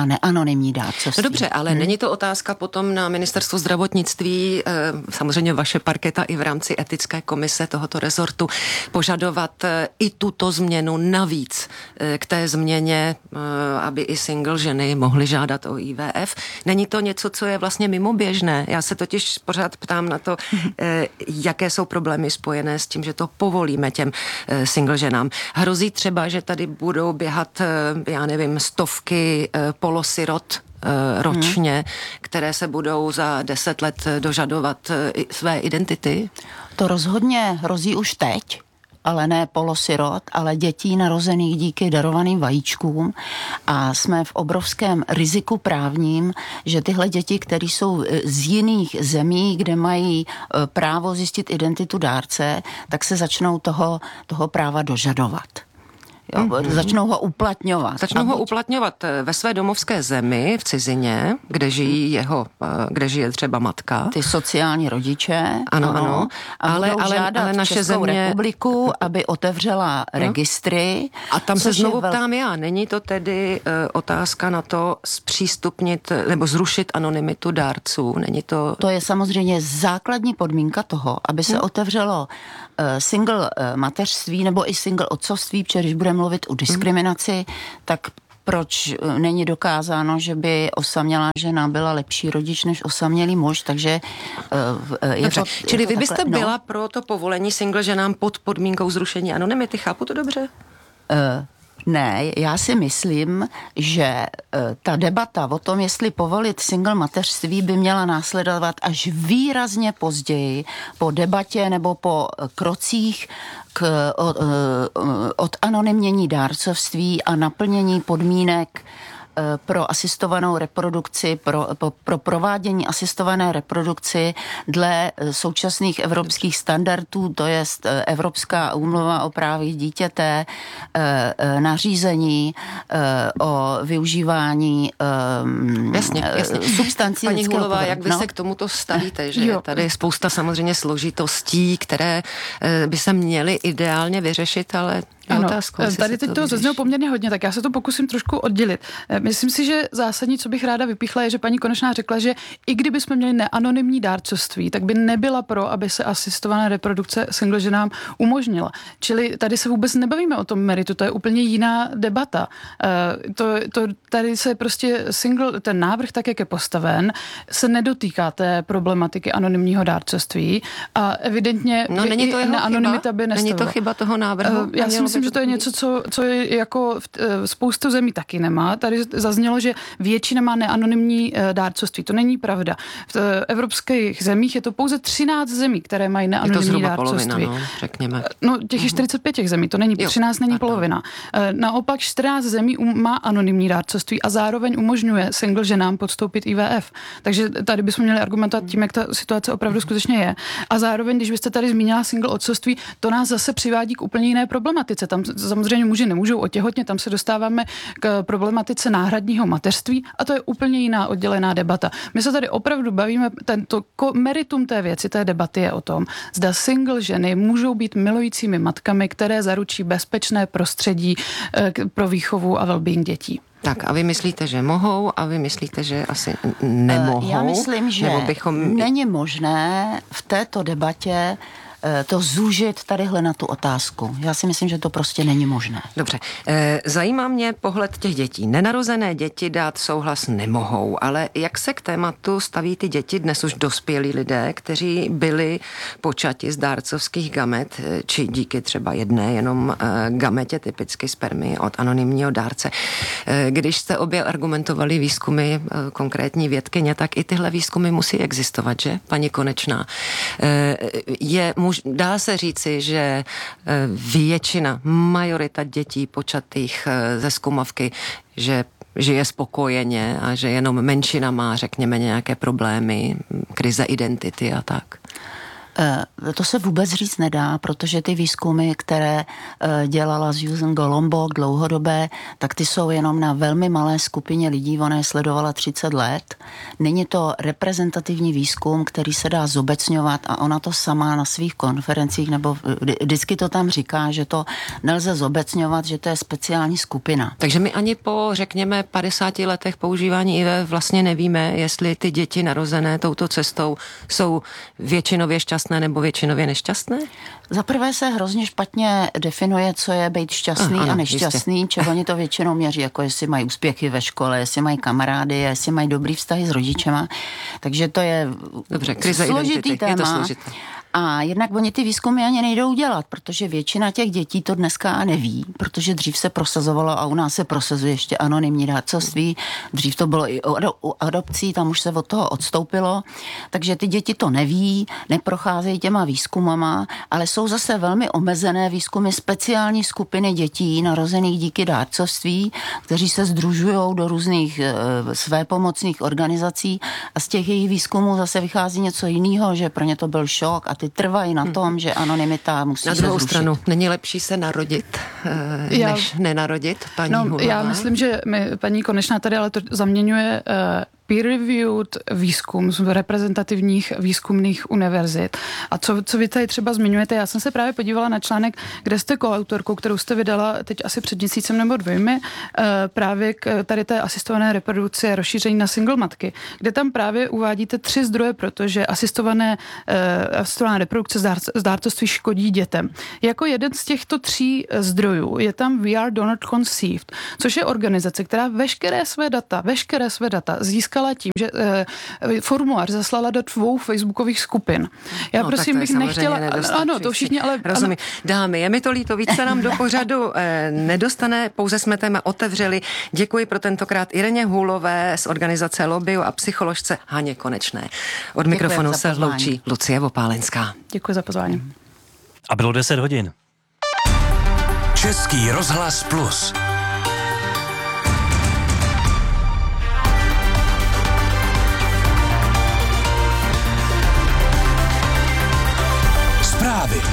anonymní dárcovství. No dobře, ale není to otázka potom na ministerstvo zdravotnictví, samozřejmě vaše parketa i v rámci etické komise tohoto rezortu, požadovat i tuto změnu navíc k té změně, aby i single ženy mohly žádat o IVF. Není to něco, co je vlastně mimoběžné? Já se totiž pořád ptám na to, jaké jsou problémy spojené s tím, že to povolíme těm single ženám. Hrozí třeba, že tady budou běhat, já nevím, stovky polosirot ročně, které se budou za 10 let dožadovat své identity? To rozhodně hrozí už teď, ale ne polosirot, ale dětí narozených díky darovaným vajíčkům a jsme v obrovském riziku právním, že tyhle děti, které jsou z jiných zemí, kde mají právo zjistit identitu dárce, tak se začnou toho práva dožadovat. Jo, začnou ho uplatňovat. Začnou ho uplatňovat ve své domovské zemi, v cizině, kde žije třeba matka. Ty sociální rodiče. Ano. Ale naše Českou republiku, aby otevřela registry. A tam se znovu ptám já, není to tedy otázka na to zpřístupnit nebo zrušit anonymitu dárců? Není to... To je samozřejmě základní podmínka toho, aby se otevřelo single mateřství nebo i single otcovství, protože když budeme mluvit o diskriminaci, tak proč není dokázáno, že by osamělá žena byla lepší rodič než osamělý muž, takže Čili vy byste byla pro to povolení single ženám pod podmínkou zrušení anonymity, chápu to dobře? Ne, já si myslím, že ta debata o tom, jestli povolit single mateřství, by měla následovat až výrazně později po debatě nebo po krocích od anonymnění dárcovství a naplnění podmínek pro asistovanou reprodukci, pro provádění asistované reprodukci dle současných evropských standardů, to je Evropská úmluva o právech dítěte, nařízení o využívání substancí Paní lidského Hulová, povrchu. jak vy se k tomuto stavíte, že tady je spousta samozřejmě složitostí, které by se měly ideálně vyřešit, ale ano, tady teď to zaznělo poměrně hodně, tak já se to pokusím trošku oddělit. Myslím si, že zásadní, co bych ráda vypíchla, je, že paní Konečná řekla, že i kdyby jsme měli neanonymní dárcovství, tak by nebyla pro, aby se asistovaná reprodukce single ženám umožnila. Čili tady se vůbec nebavíme o tom meritu, to je úplně jiná debata. Tady se prostě ten návrh, tak jak je postaven, se nedotýká té problematiky anonymního dárcovství a evidentně není to jeho anonymita by nestavila. Není to chyba toho návrhu? Já si myslím, že to je něco, co je jako spoustu zemí taky nemá. Tady zaznělo, že většina má neanonymní dárcovství. To není pravda. V evropských zemích je to pouze 13 zemí, které mají neanonymní dárcovství. Polovina, řekněme. No, těch je 45 těch zemí, to není, 13 není polovina. Naopak 14 zemí má anonymní dárcovství a zároveň umožňuje single ženám podstoupit IVF. Takže tady bychom měli argumentovat tím, jak ta situace opravdu skutečně je. A zároveň, když byste tady zmínila single otcovství, to nás zase přivádí k úplně jiné problematice. Tam samozřejmě muži nemůžou otěhotnět, tam se dostáváme k problematice náhradního mateřství a to je úplně jiná oddělená debata. My se tady opravdu bavíme, meritum té věci, té debaty je o tom, zda single ženy můžou být milujícími matkami, které zaručí bezpečné prostředí pro výchovu a well-being dětí. Tak a vy myslíte, že mohou a vy myslíte, že asi nemohou? Já myslím, že není možné v této debatě to zúžit tadyhle na tu otázku. Já si myslím, že to prostě není možné. Dobře. Zajímá mě pohled těch dětí. Nenarozené děti dát souhlas nemohou, ale jak se k tématu staví ty děti, dnes už dospělí lidé, kteří byli počati z dárcovských gamet, či díky třeba jedné jenom gametě, typicky spermy od anonymního dárce. Když jste obě argumentovali výzkumy konkrétní vědkyně, tak i tyhle výzkumy musí existovat, že, paní Konečná? Dá se říci, že majorita dětí počatých ze zkumavky, že žije spokojeně a že jenom menšina má, řekněme, nějaké problémy, krize identity a tak? To se vůbec říct nedá, protože ty výzkumy, které dělala Susan Golombok dlouhodobé, tak ty jsou jenom na velmi malé skupině lidí, ona je sledovala 30 let. Není to reprezentativní výzkum, který se dá zobecňovat a ona to sama na svých konferencích, nebo vždycky to tam říká, že to nelze zobecňovat, že to je speciální skupina. Takže my ani po, řekněme, 50 letech používání IVF vlastně nevíme, jestli ty děti narozené touto cestou jsou většinově šťastné nebo většinově nešťastné? Za prvé se hrozně špatně definuje, co je být šťastný a nešťastný, čeho oni to většinou měří, jako jestli mají úspěchy ve škole, jestli mají kamarády, jestli mají dobrý vztahy s rodičema. Takže to je složitý téma. Je to složité. A jednak oni ty výzkumy ani nejdou dělat, protože většina těch dětí to dneska neví, protože dřív se prosazovalo a u nás se prosazuje ještě anonymní dárcovství, dřív to bylo i u adopcí, tam už se od toho odstoupilo, takže ty děti to neví, neprocházejí těma výzkumama, ale jsou zase velmi omezené výzkumy speciální skupiny dětí narozených díky dárcovství, kteří se sdružují do různých svépomocných organizací a z těch jejich výzkumů zase vychází něco jiného, že pro ně to byl šok a ty trvají na tom, že anonymita musí se zrušit. Na druhou stranu, není lepší se narodit, než nenarodit, paní Hulová? Já myslím, že paní Konečná tady ale to zaměňuje peer-reviewed výzkum z reprezentativních výzkumných univerzit. A co vy tady třeba zmiňujete, já jsem se právě podívala na článek, kde jste koautorkou, kterou jste vydala teď asi před měsícem nebo 2, právě k tady té asistované reprodukci a rozšíření na single matky, kde tam právě uvádíte 3 zdroje, protože asistovaná reprodukce z dárcovství škodí dětem. Jako jeden z těchto 3 zdrojů je tam We Are Donor Conceived, což je organizace, která veškeré své data získala tím, že formulář zaslala do 2 facebookových skupin. Já prosím bych nechtěla... Ano, to všichni, ale... Rozumím. Dámy, je mi to líto, víc se nám do pořadu nedostane, pouze jsme téma otevřeli. Děkuji pro tentokrát Ireně Hůlové z organizace Lobbyu a psycholožce Haně Konečné. Od mikrofonu se loučí Lucie Vopálenská. Děkuji za pozvání. A bylo 10 hodin. Český rozhlas Plus. Zprávy.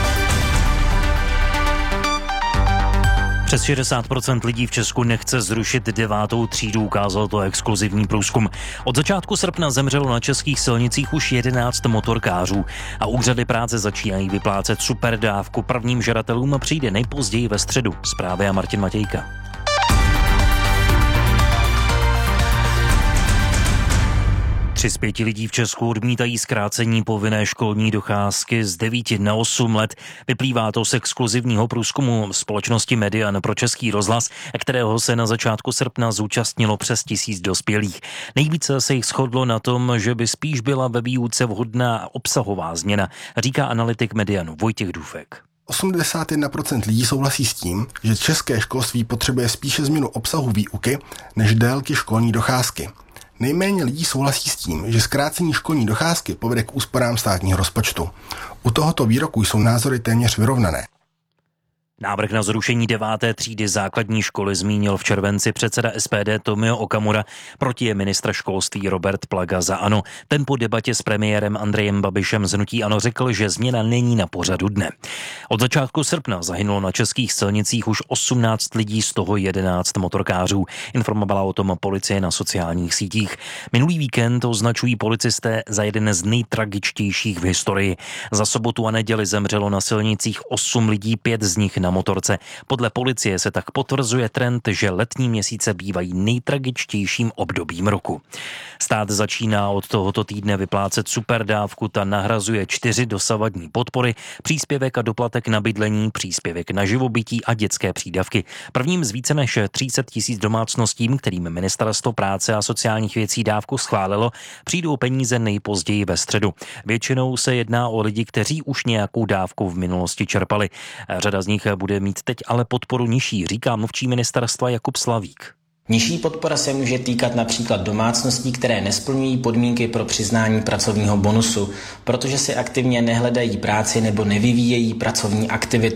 Přes 60% lidí v Česku nechce zrušit 9. třídu, ukázal to exkluzivní průzkum. Od začátku srpna zemřelo na českých silnicích už 11 motorkářů a úřady práce začínají vyplácet superdávku. Prvním žadatelům přijde nejpozději ve středu. Zprávy a Martin Matějka. 3 z 5 lidí v Česku odmítají zkrácení povinné školní docházky z 9 na 8 let. Vyplývá to z exkluzivního průzkumu společnosti Median pro Český rozhlas, kterého se na začátku srpna zúčastnilo přes 1000 dospělých. Nejvíce se jich shodlo na tom, že by spíš byla ve výuce vhodná obsahová změna, říká analytik Medianu Vojtěch Dufek. 81% lidí souhlasí s tím, že české školství potřebuje spíše změnu obsahu výuky než délky školní docházky. Nejméně lidí souhlasí s tím, že zkrácení školní docházky povede k úsporám státního rozpočtu. U tohoto výroku jsou názory téměř vyrovnané. Návrh na zrušení 9. třídy základní školy zmínil v červenci předseda SPD Tomio Okamura, proti je ministr školství Robert Plaga za ANO. Ten po debatě s premiérem Andrejem Babišem z hnutí ANO řekl, že změna není na pořadu dne. Od začátku srpna zahynulo na českých silnicích už 18 lidí, z toho 11 motorkářů. Informovala o tom policie na sociálních sítích. Minulý víkend označují policisté za jeden z nejtragičtějších v historii. Za sobotu a neděli zemřelo na silnicích 8 lidí, 5 z nich na motorce. Podle policie se tak potvrzuje trend, že letní měsíce bývají nejtragičtějším obdobím roku. Stát začíná od tohoto týdne vyplácet superdávku, ta nahrazuje 4 dosavadní podpory, příspěvek a doplatek na bydlení, příspěvek na živobytí a dětské přídavky. Prvním z více než 300 000 domácnostím, kterým Ministerstvo práce a sociálních věcí dávku schválilo, přijdou peníze nejpozději ve středu. Většinou se jedná o lidi, kteří už nějakou dávku v minulosti čerpali. Řada z nich bude mít teď ale podporu nižší, říká mluvčí ministerstva Jakub Slavík. Nižší podpora se může týkat například domácností, které nesplňují podmínky pro přiznání pracovního bonusu, protože si aktivně nehledají práci nebo nevyvíjejí pracovní aktivitu.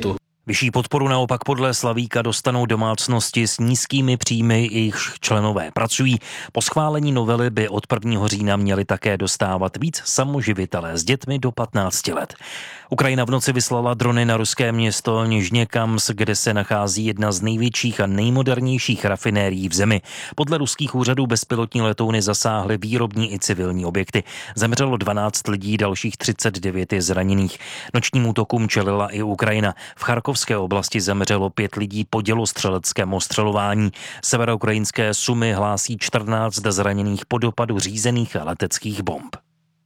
Vyšší podporu naopak podle Slavíka dostanou domácnosti s nízkými příjmy, jejichž členové pracují. Po schválení novely by od 1. října měli také dostávat víc samoživitelé s dětmi do 15 let. Ukrajina v noci vyslala drony na ruské město Nižněkamsk, kde se nachází jedna z největších a nejmodernějších rafinérií v zemi. Podle ruských úřadů bezpilotní letouny zasáhly výrobní i civilní objekty. Zemřelo 12 lidí, dalších 39 je zraněných. Nočním útokům čelila i Ukrajina. V Charkovské oblasti zemřelo 5 lidí po dělostřeleckém ostřelování. Severoukrajinské Sumy hlásí 14 zraněných po dopadu řízených leteckých bomb.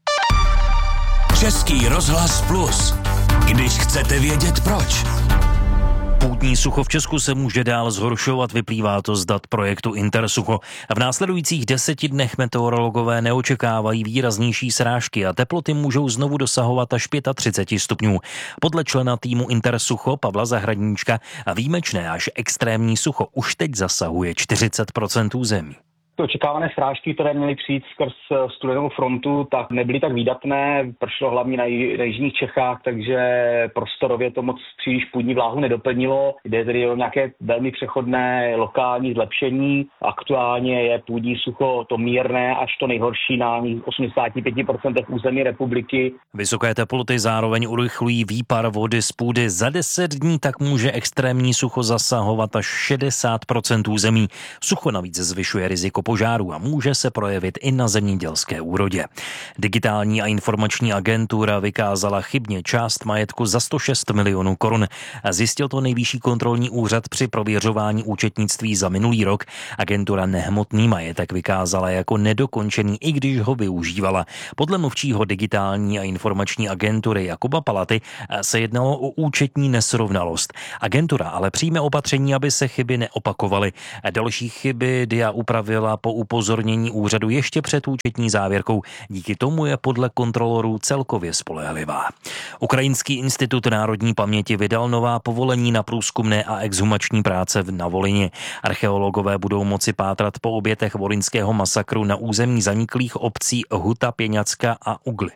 Český rozhlas Plus. Když chcete vědět proč. Půdní sucho v Česku se může dál zhoršovat, vyplývá to z dat projektu Intersucho. V následujících 10 dnech meteorologové neočekávají výraznější srážky a teploty můžou znovu dosahovat až 35 stupňů. Podle člena týmu Intersucho Pavla Zahradníčka a výjimečné až extrémní sucho už teď zasahuje 40% území. Očekávané srážky, které měly přijít skrz studenou frontu, tak nebyly tak výdatné. Pršelo hlavně na jižních Čechách, takže prostorově to moc příliš půdní vláhu nedoplnilo. Jde tedy o nějaké velmi přechodné lokální zlepšení. Aktuálně je půdní sucho to mírné až to nejhorší na 85% území republiky. Vysoké teploty zároveň urychlují výpar vody z půdy. Za 10 dní tak může extrémní sucho zasahovat až 60% území. Sucho navíc zvyšuje riziko požáru a může se projevit i na zemědělské úrodě. Digitální a informační agentura vykázala chybně část majetku za 106 milionů korun. Zjistil to Nejvyšší kontrolní úřad při prověřování účetnictví za minulý rok. Agentura nehmotný majetek vykázala jako nedokončený, i když ho využívala. Podle mluvčího digitální a informační agentury Jakuba Palaty se jednalo o účetní nesrovnalost. Agentura ale přijme opatření, aby se chyby neopakovaly. Další chyby DIA upravila po upozornění úřadu ještě před účetní závěrkou. Díky tomu je podle kontrolorů celkově spolehlivá. Ukrajinský institut národní paměti vydal nová povolení na průzkumné a exhumační práce na Volyni. Archeologové budou moci pátrat po obětech volyňského masakru na území zaniklých obcí Huta, Pěňacka a Ugly.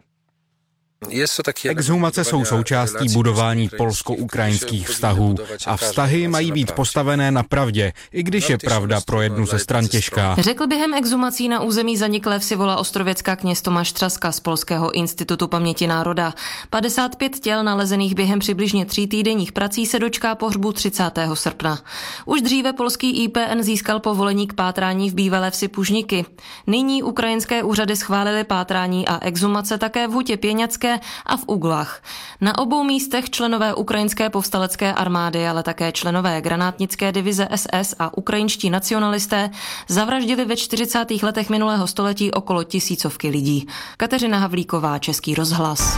Exhumace jsou součástí budování polsko-ukrajinských vztahů a vztahy mají být postavené na pravdě, i když je pravda pro jednu ze stran těžká. Řekl během exhumací na území zaniklé Vsivola Ostrověcka kněz Tomáš Třaska z Polského institutu paměti národa. 55 těl nalezených během přibližně 3 týdenních prací se dočká pohřbu 30. srpna. Už dříve polský IPN získal povolení k pátrání v bývalé vsi Pužniky. Nyní ukrajinské úřady schválily pátrání a exhumace také v Hutě Pěňacké a v Uglách. Na obou místech členové ukrajinské povstalecké armády, ale také členové granátnické divize SS a ukrajinští nacionalisté zavraždili ve 40. letech minulého století okolo 1000 lidí. Kateřina Havlíková, Český rozhlas.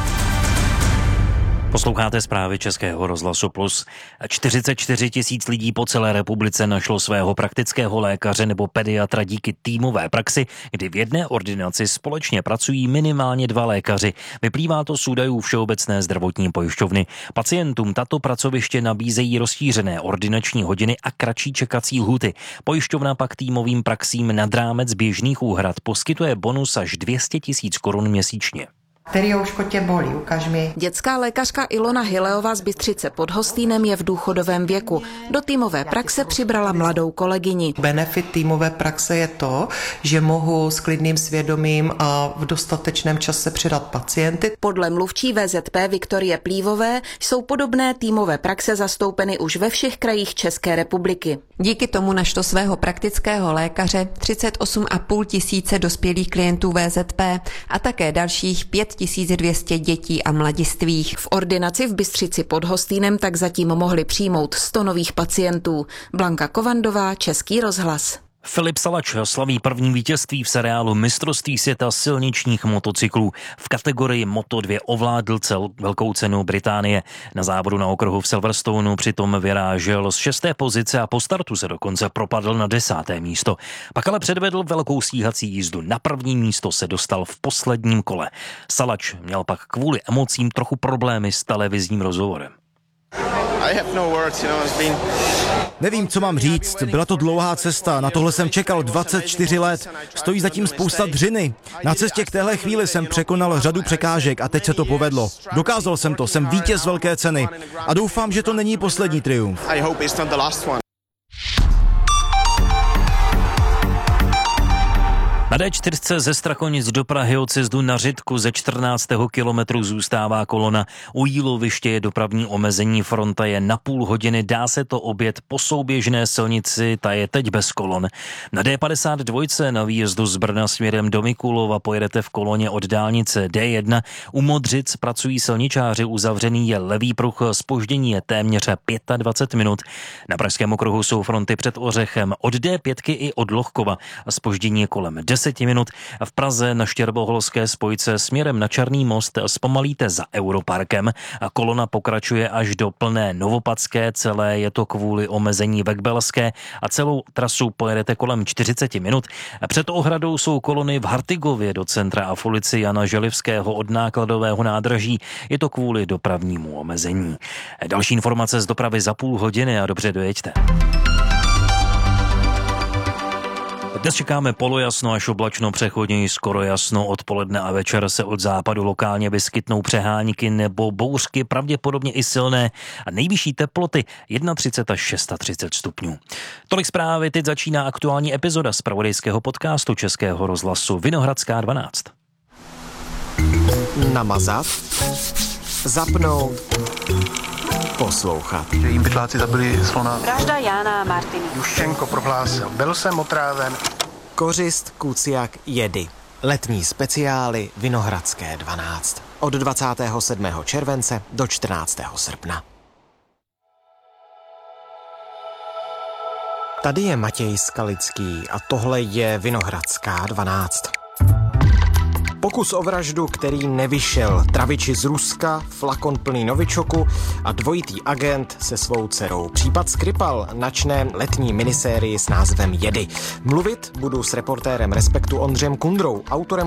Posloucháte zprávy Českého rozhlasu Plus. 44 000 lidí po celé republice našlo svého praktického lékaře nebo pediatra díky týmové praxi, kdy v jedné ordinaci společně pracují minimálně 2 lékaři. Vyplývá to z údajů Všeobecné zdravotní pojišťovny. Pacientům tato pracoviště nabízejí rozšířené ordinační hodiny a kratší čekací lhůty. Pojišťovna pak týmovým praxím nad rámec běžných úhrad poskytuje bonus až 200 000 korun měsíčně. Teriouško tě bolí, ukaž mi. Dětská lékařka Ilona Hileová z Bystřice pod Hostýnem je v důchodovém věku. Do týmové praxe přibrala mladou kolegyni. Benefit týmové praxe je to, že mohu s klidným svědomím a v dostatečném čase předat pacienty. Podle mluvčí VZP Viktorie Plívové jsou podobné týmové praxe zastoupeny už ve všech krajích České republiky. Díky tomu našlo svého praktického lékaře 38,5 tisíce dospělých klientů VZP a také dalších 5200 dětí a mladistvých. V ordinaci v Bystřici pod Hostýnem tak zatím mohli přijmout 100 nových pacientů. Blanka Kovandová, Český rozhlas. Filip Salač slaví první vítězství v seriálu Mistrovství světa silničních motocyklů. V kategorii Moto2 ovládl velkou cenu Británie. Na závodu na okruhu v Silverstoneu přitom vyrážel z 6. pozice a po startu se dokonce propadl na 10. místo. Pak ale předvedl velkou stíhací jízdu. Na první místo se dostal v posledním kole. Salač měl pak kvůli emocím trochu problémy s televizním rozhovorem. Nevím, co mám říct. Byla to dlouhá cesta. Na tohle jsem čekal 24 let. Stojí zatím spousta dřiny. Na cestě k téhle chvíli jsem překonal řadu překážek a teď se to povedlo. Dokázal jsem to. Jsem vítěz velké ceny. A doufám, že to není poslední triumf. Na D4 ze Strakonic do Prahy od sjezdu na Řitku ze 14. kilometru zůstává kolona. U Jíloviště je dopravní omezení, fronta je na půl hodiny, dá se to objet po souběžné silnici, ta je teď bez kolon. Na D52 na výjezdu z Brna směrem do Mikulova pojedete v koloně od dálnice D1. U Modřic pracují silničáři, uzavřený je levý pruh, zpoždění je téměř 25 minut. Na Pražském okruhu jsou fronty před Ořechem od D5 i od Lohkova. Zpoždění je kolem 10 minut. V Praze na Štěrboholské spojce směrem na Černý most zpomalíte za Europarkem. Kolona pokračuje až do Plné Novopadské, celé je to kvůli omezení Vekbelské a celou trasu pojedete kolem 40 minut. Před ohradou jsou kolony v Hartigově do centra a v ulici Jana Želivského od nákladového nádraží. Je to kvůli dopravnímu omezení. Další informace z dopravy za půl hodiny a dobře dojeďte. Dnes čekáme polojasno až oblačno, přechodně skoro jasno. Odpoledne a večer se od západu lokálně vyskytnou přehánky nebo bouřky, pravděpodobně i silné, a nejvyšší teploty 31 až 36 stupňů. Tolik zprávy, teď začíná aktuální epizoda zpravodajského podcastu Českého rozhlasu Vinohradská 12. Namazat, zapnout, poslouchat. Že jim pytláci zabili slona. Vražda Jána a Martiny. Juščenko prohlásil, byl jsem otráven. Kořist, kuciak, jedy. Letní speciály Vinohradské 12. Od 27. července do 14. srpna. Tady je Matěj Skalický a tohle je Vinohradská 12. Pokus o vraždu, který nevyšel. Traviči z Ruska, flakon plný novičoku a dvojitý agent se svou dcerou. Případ Skripal načne letní minisérii s názvem Jedy. Mluvit budu s reportérem Respektu Ondřejem Kundrou, autorem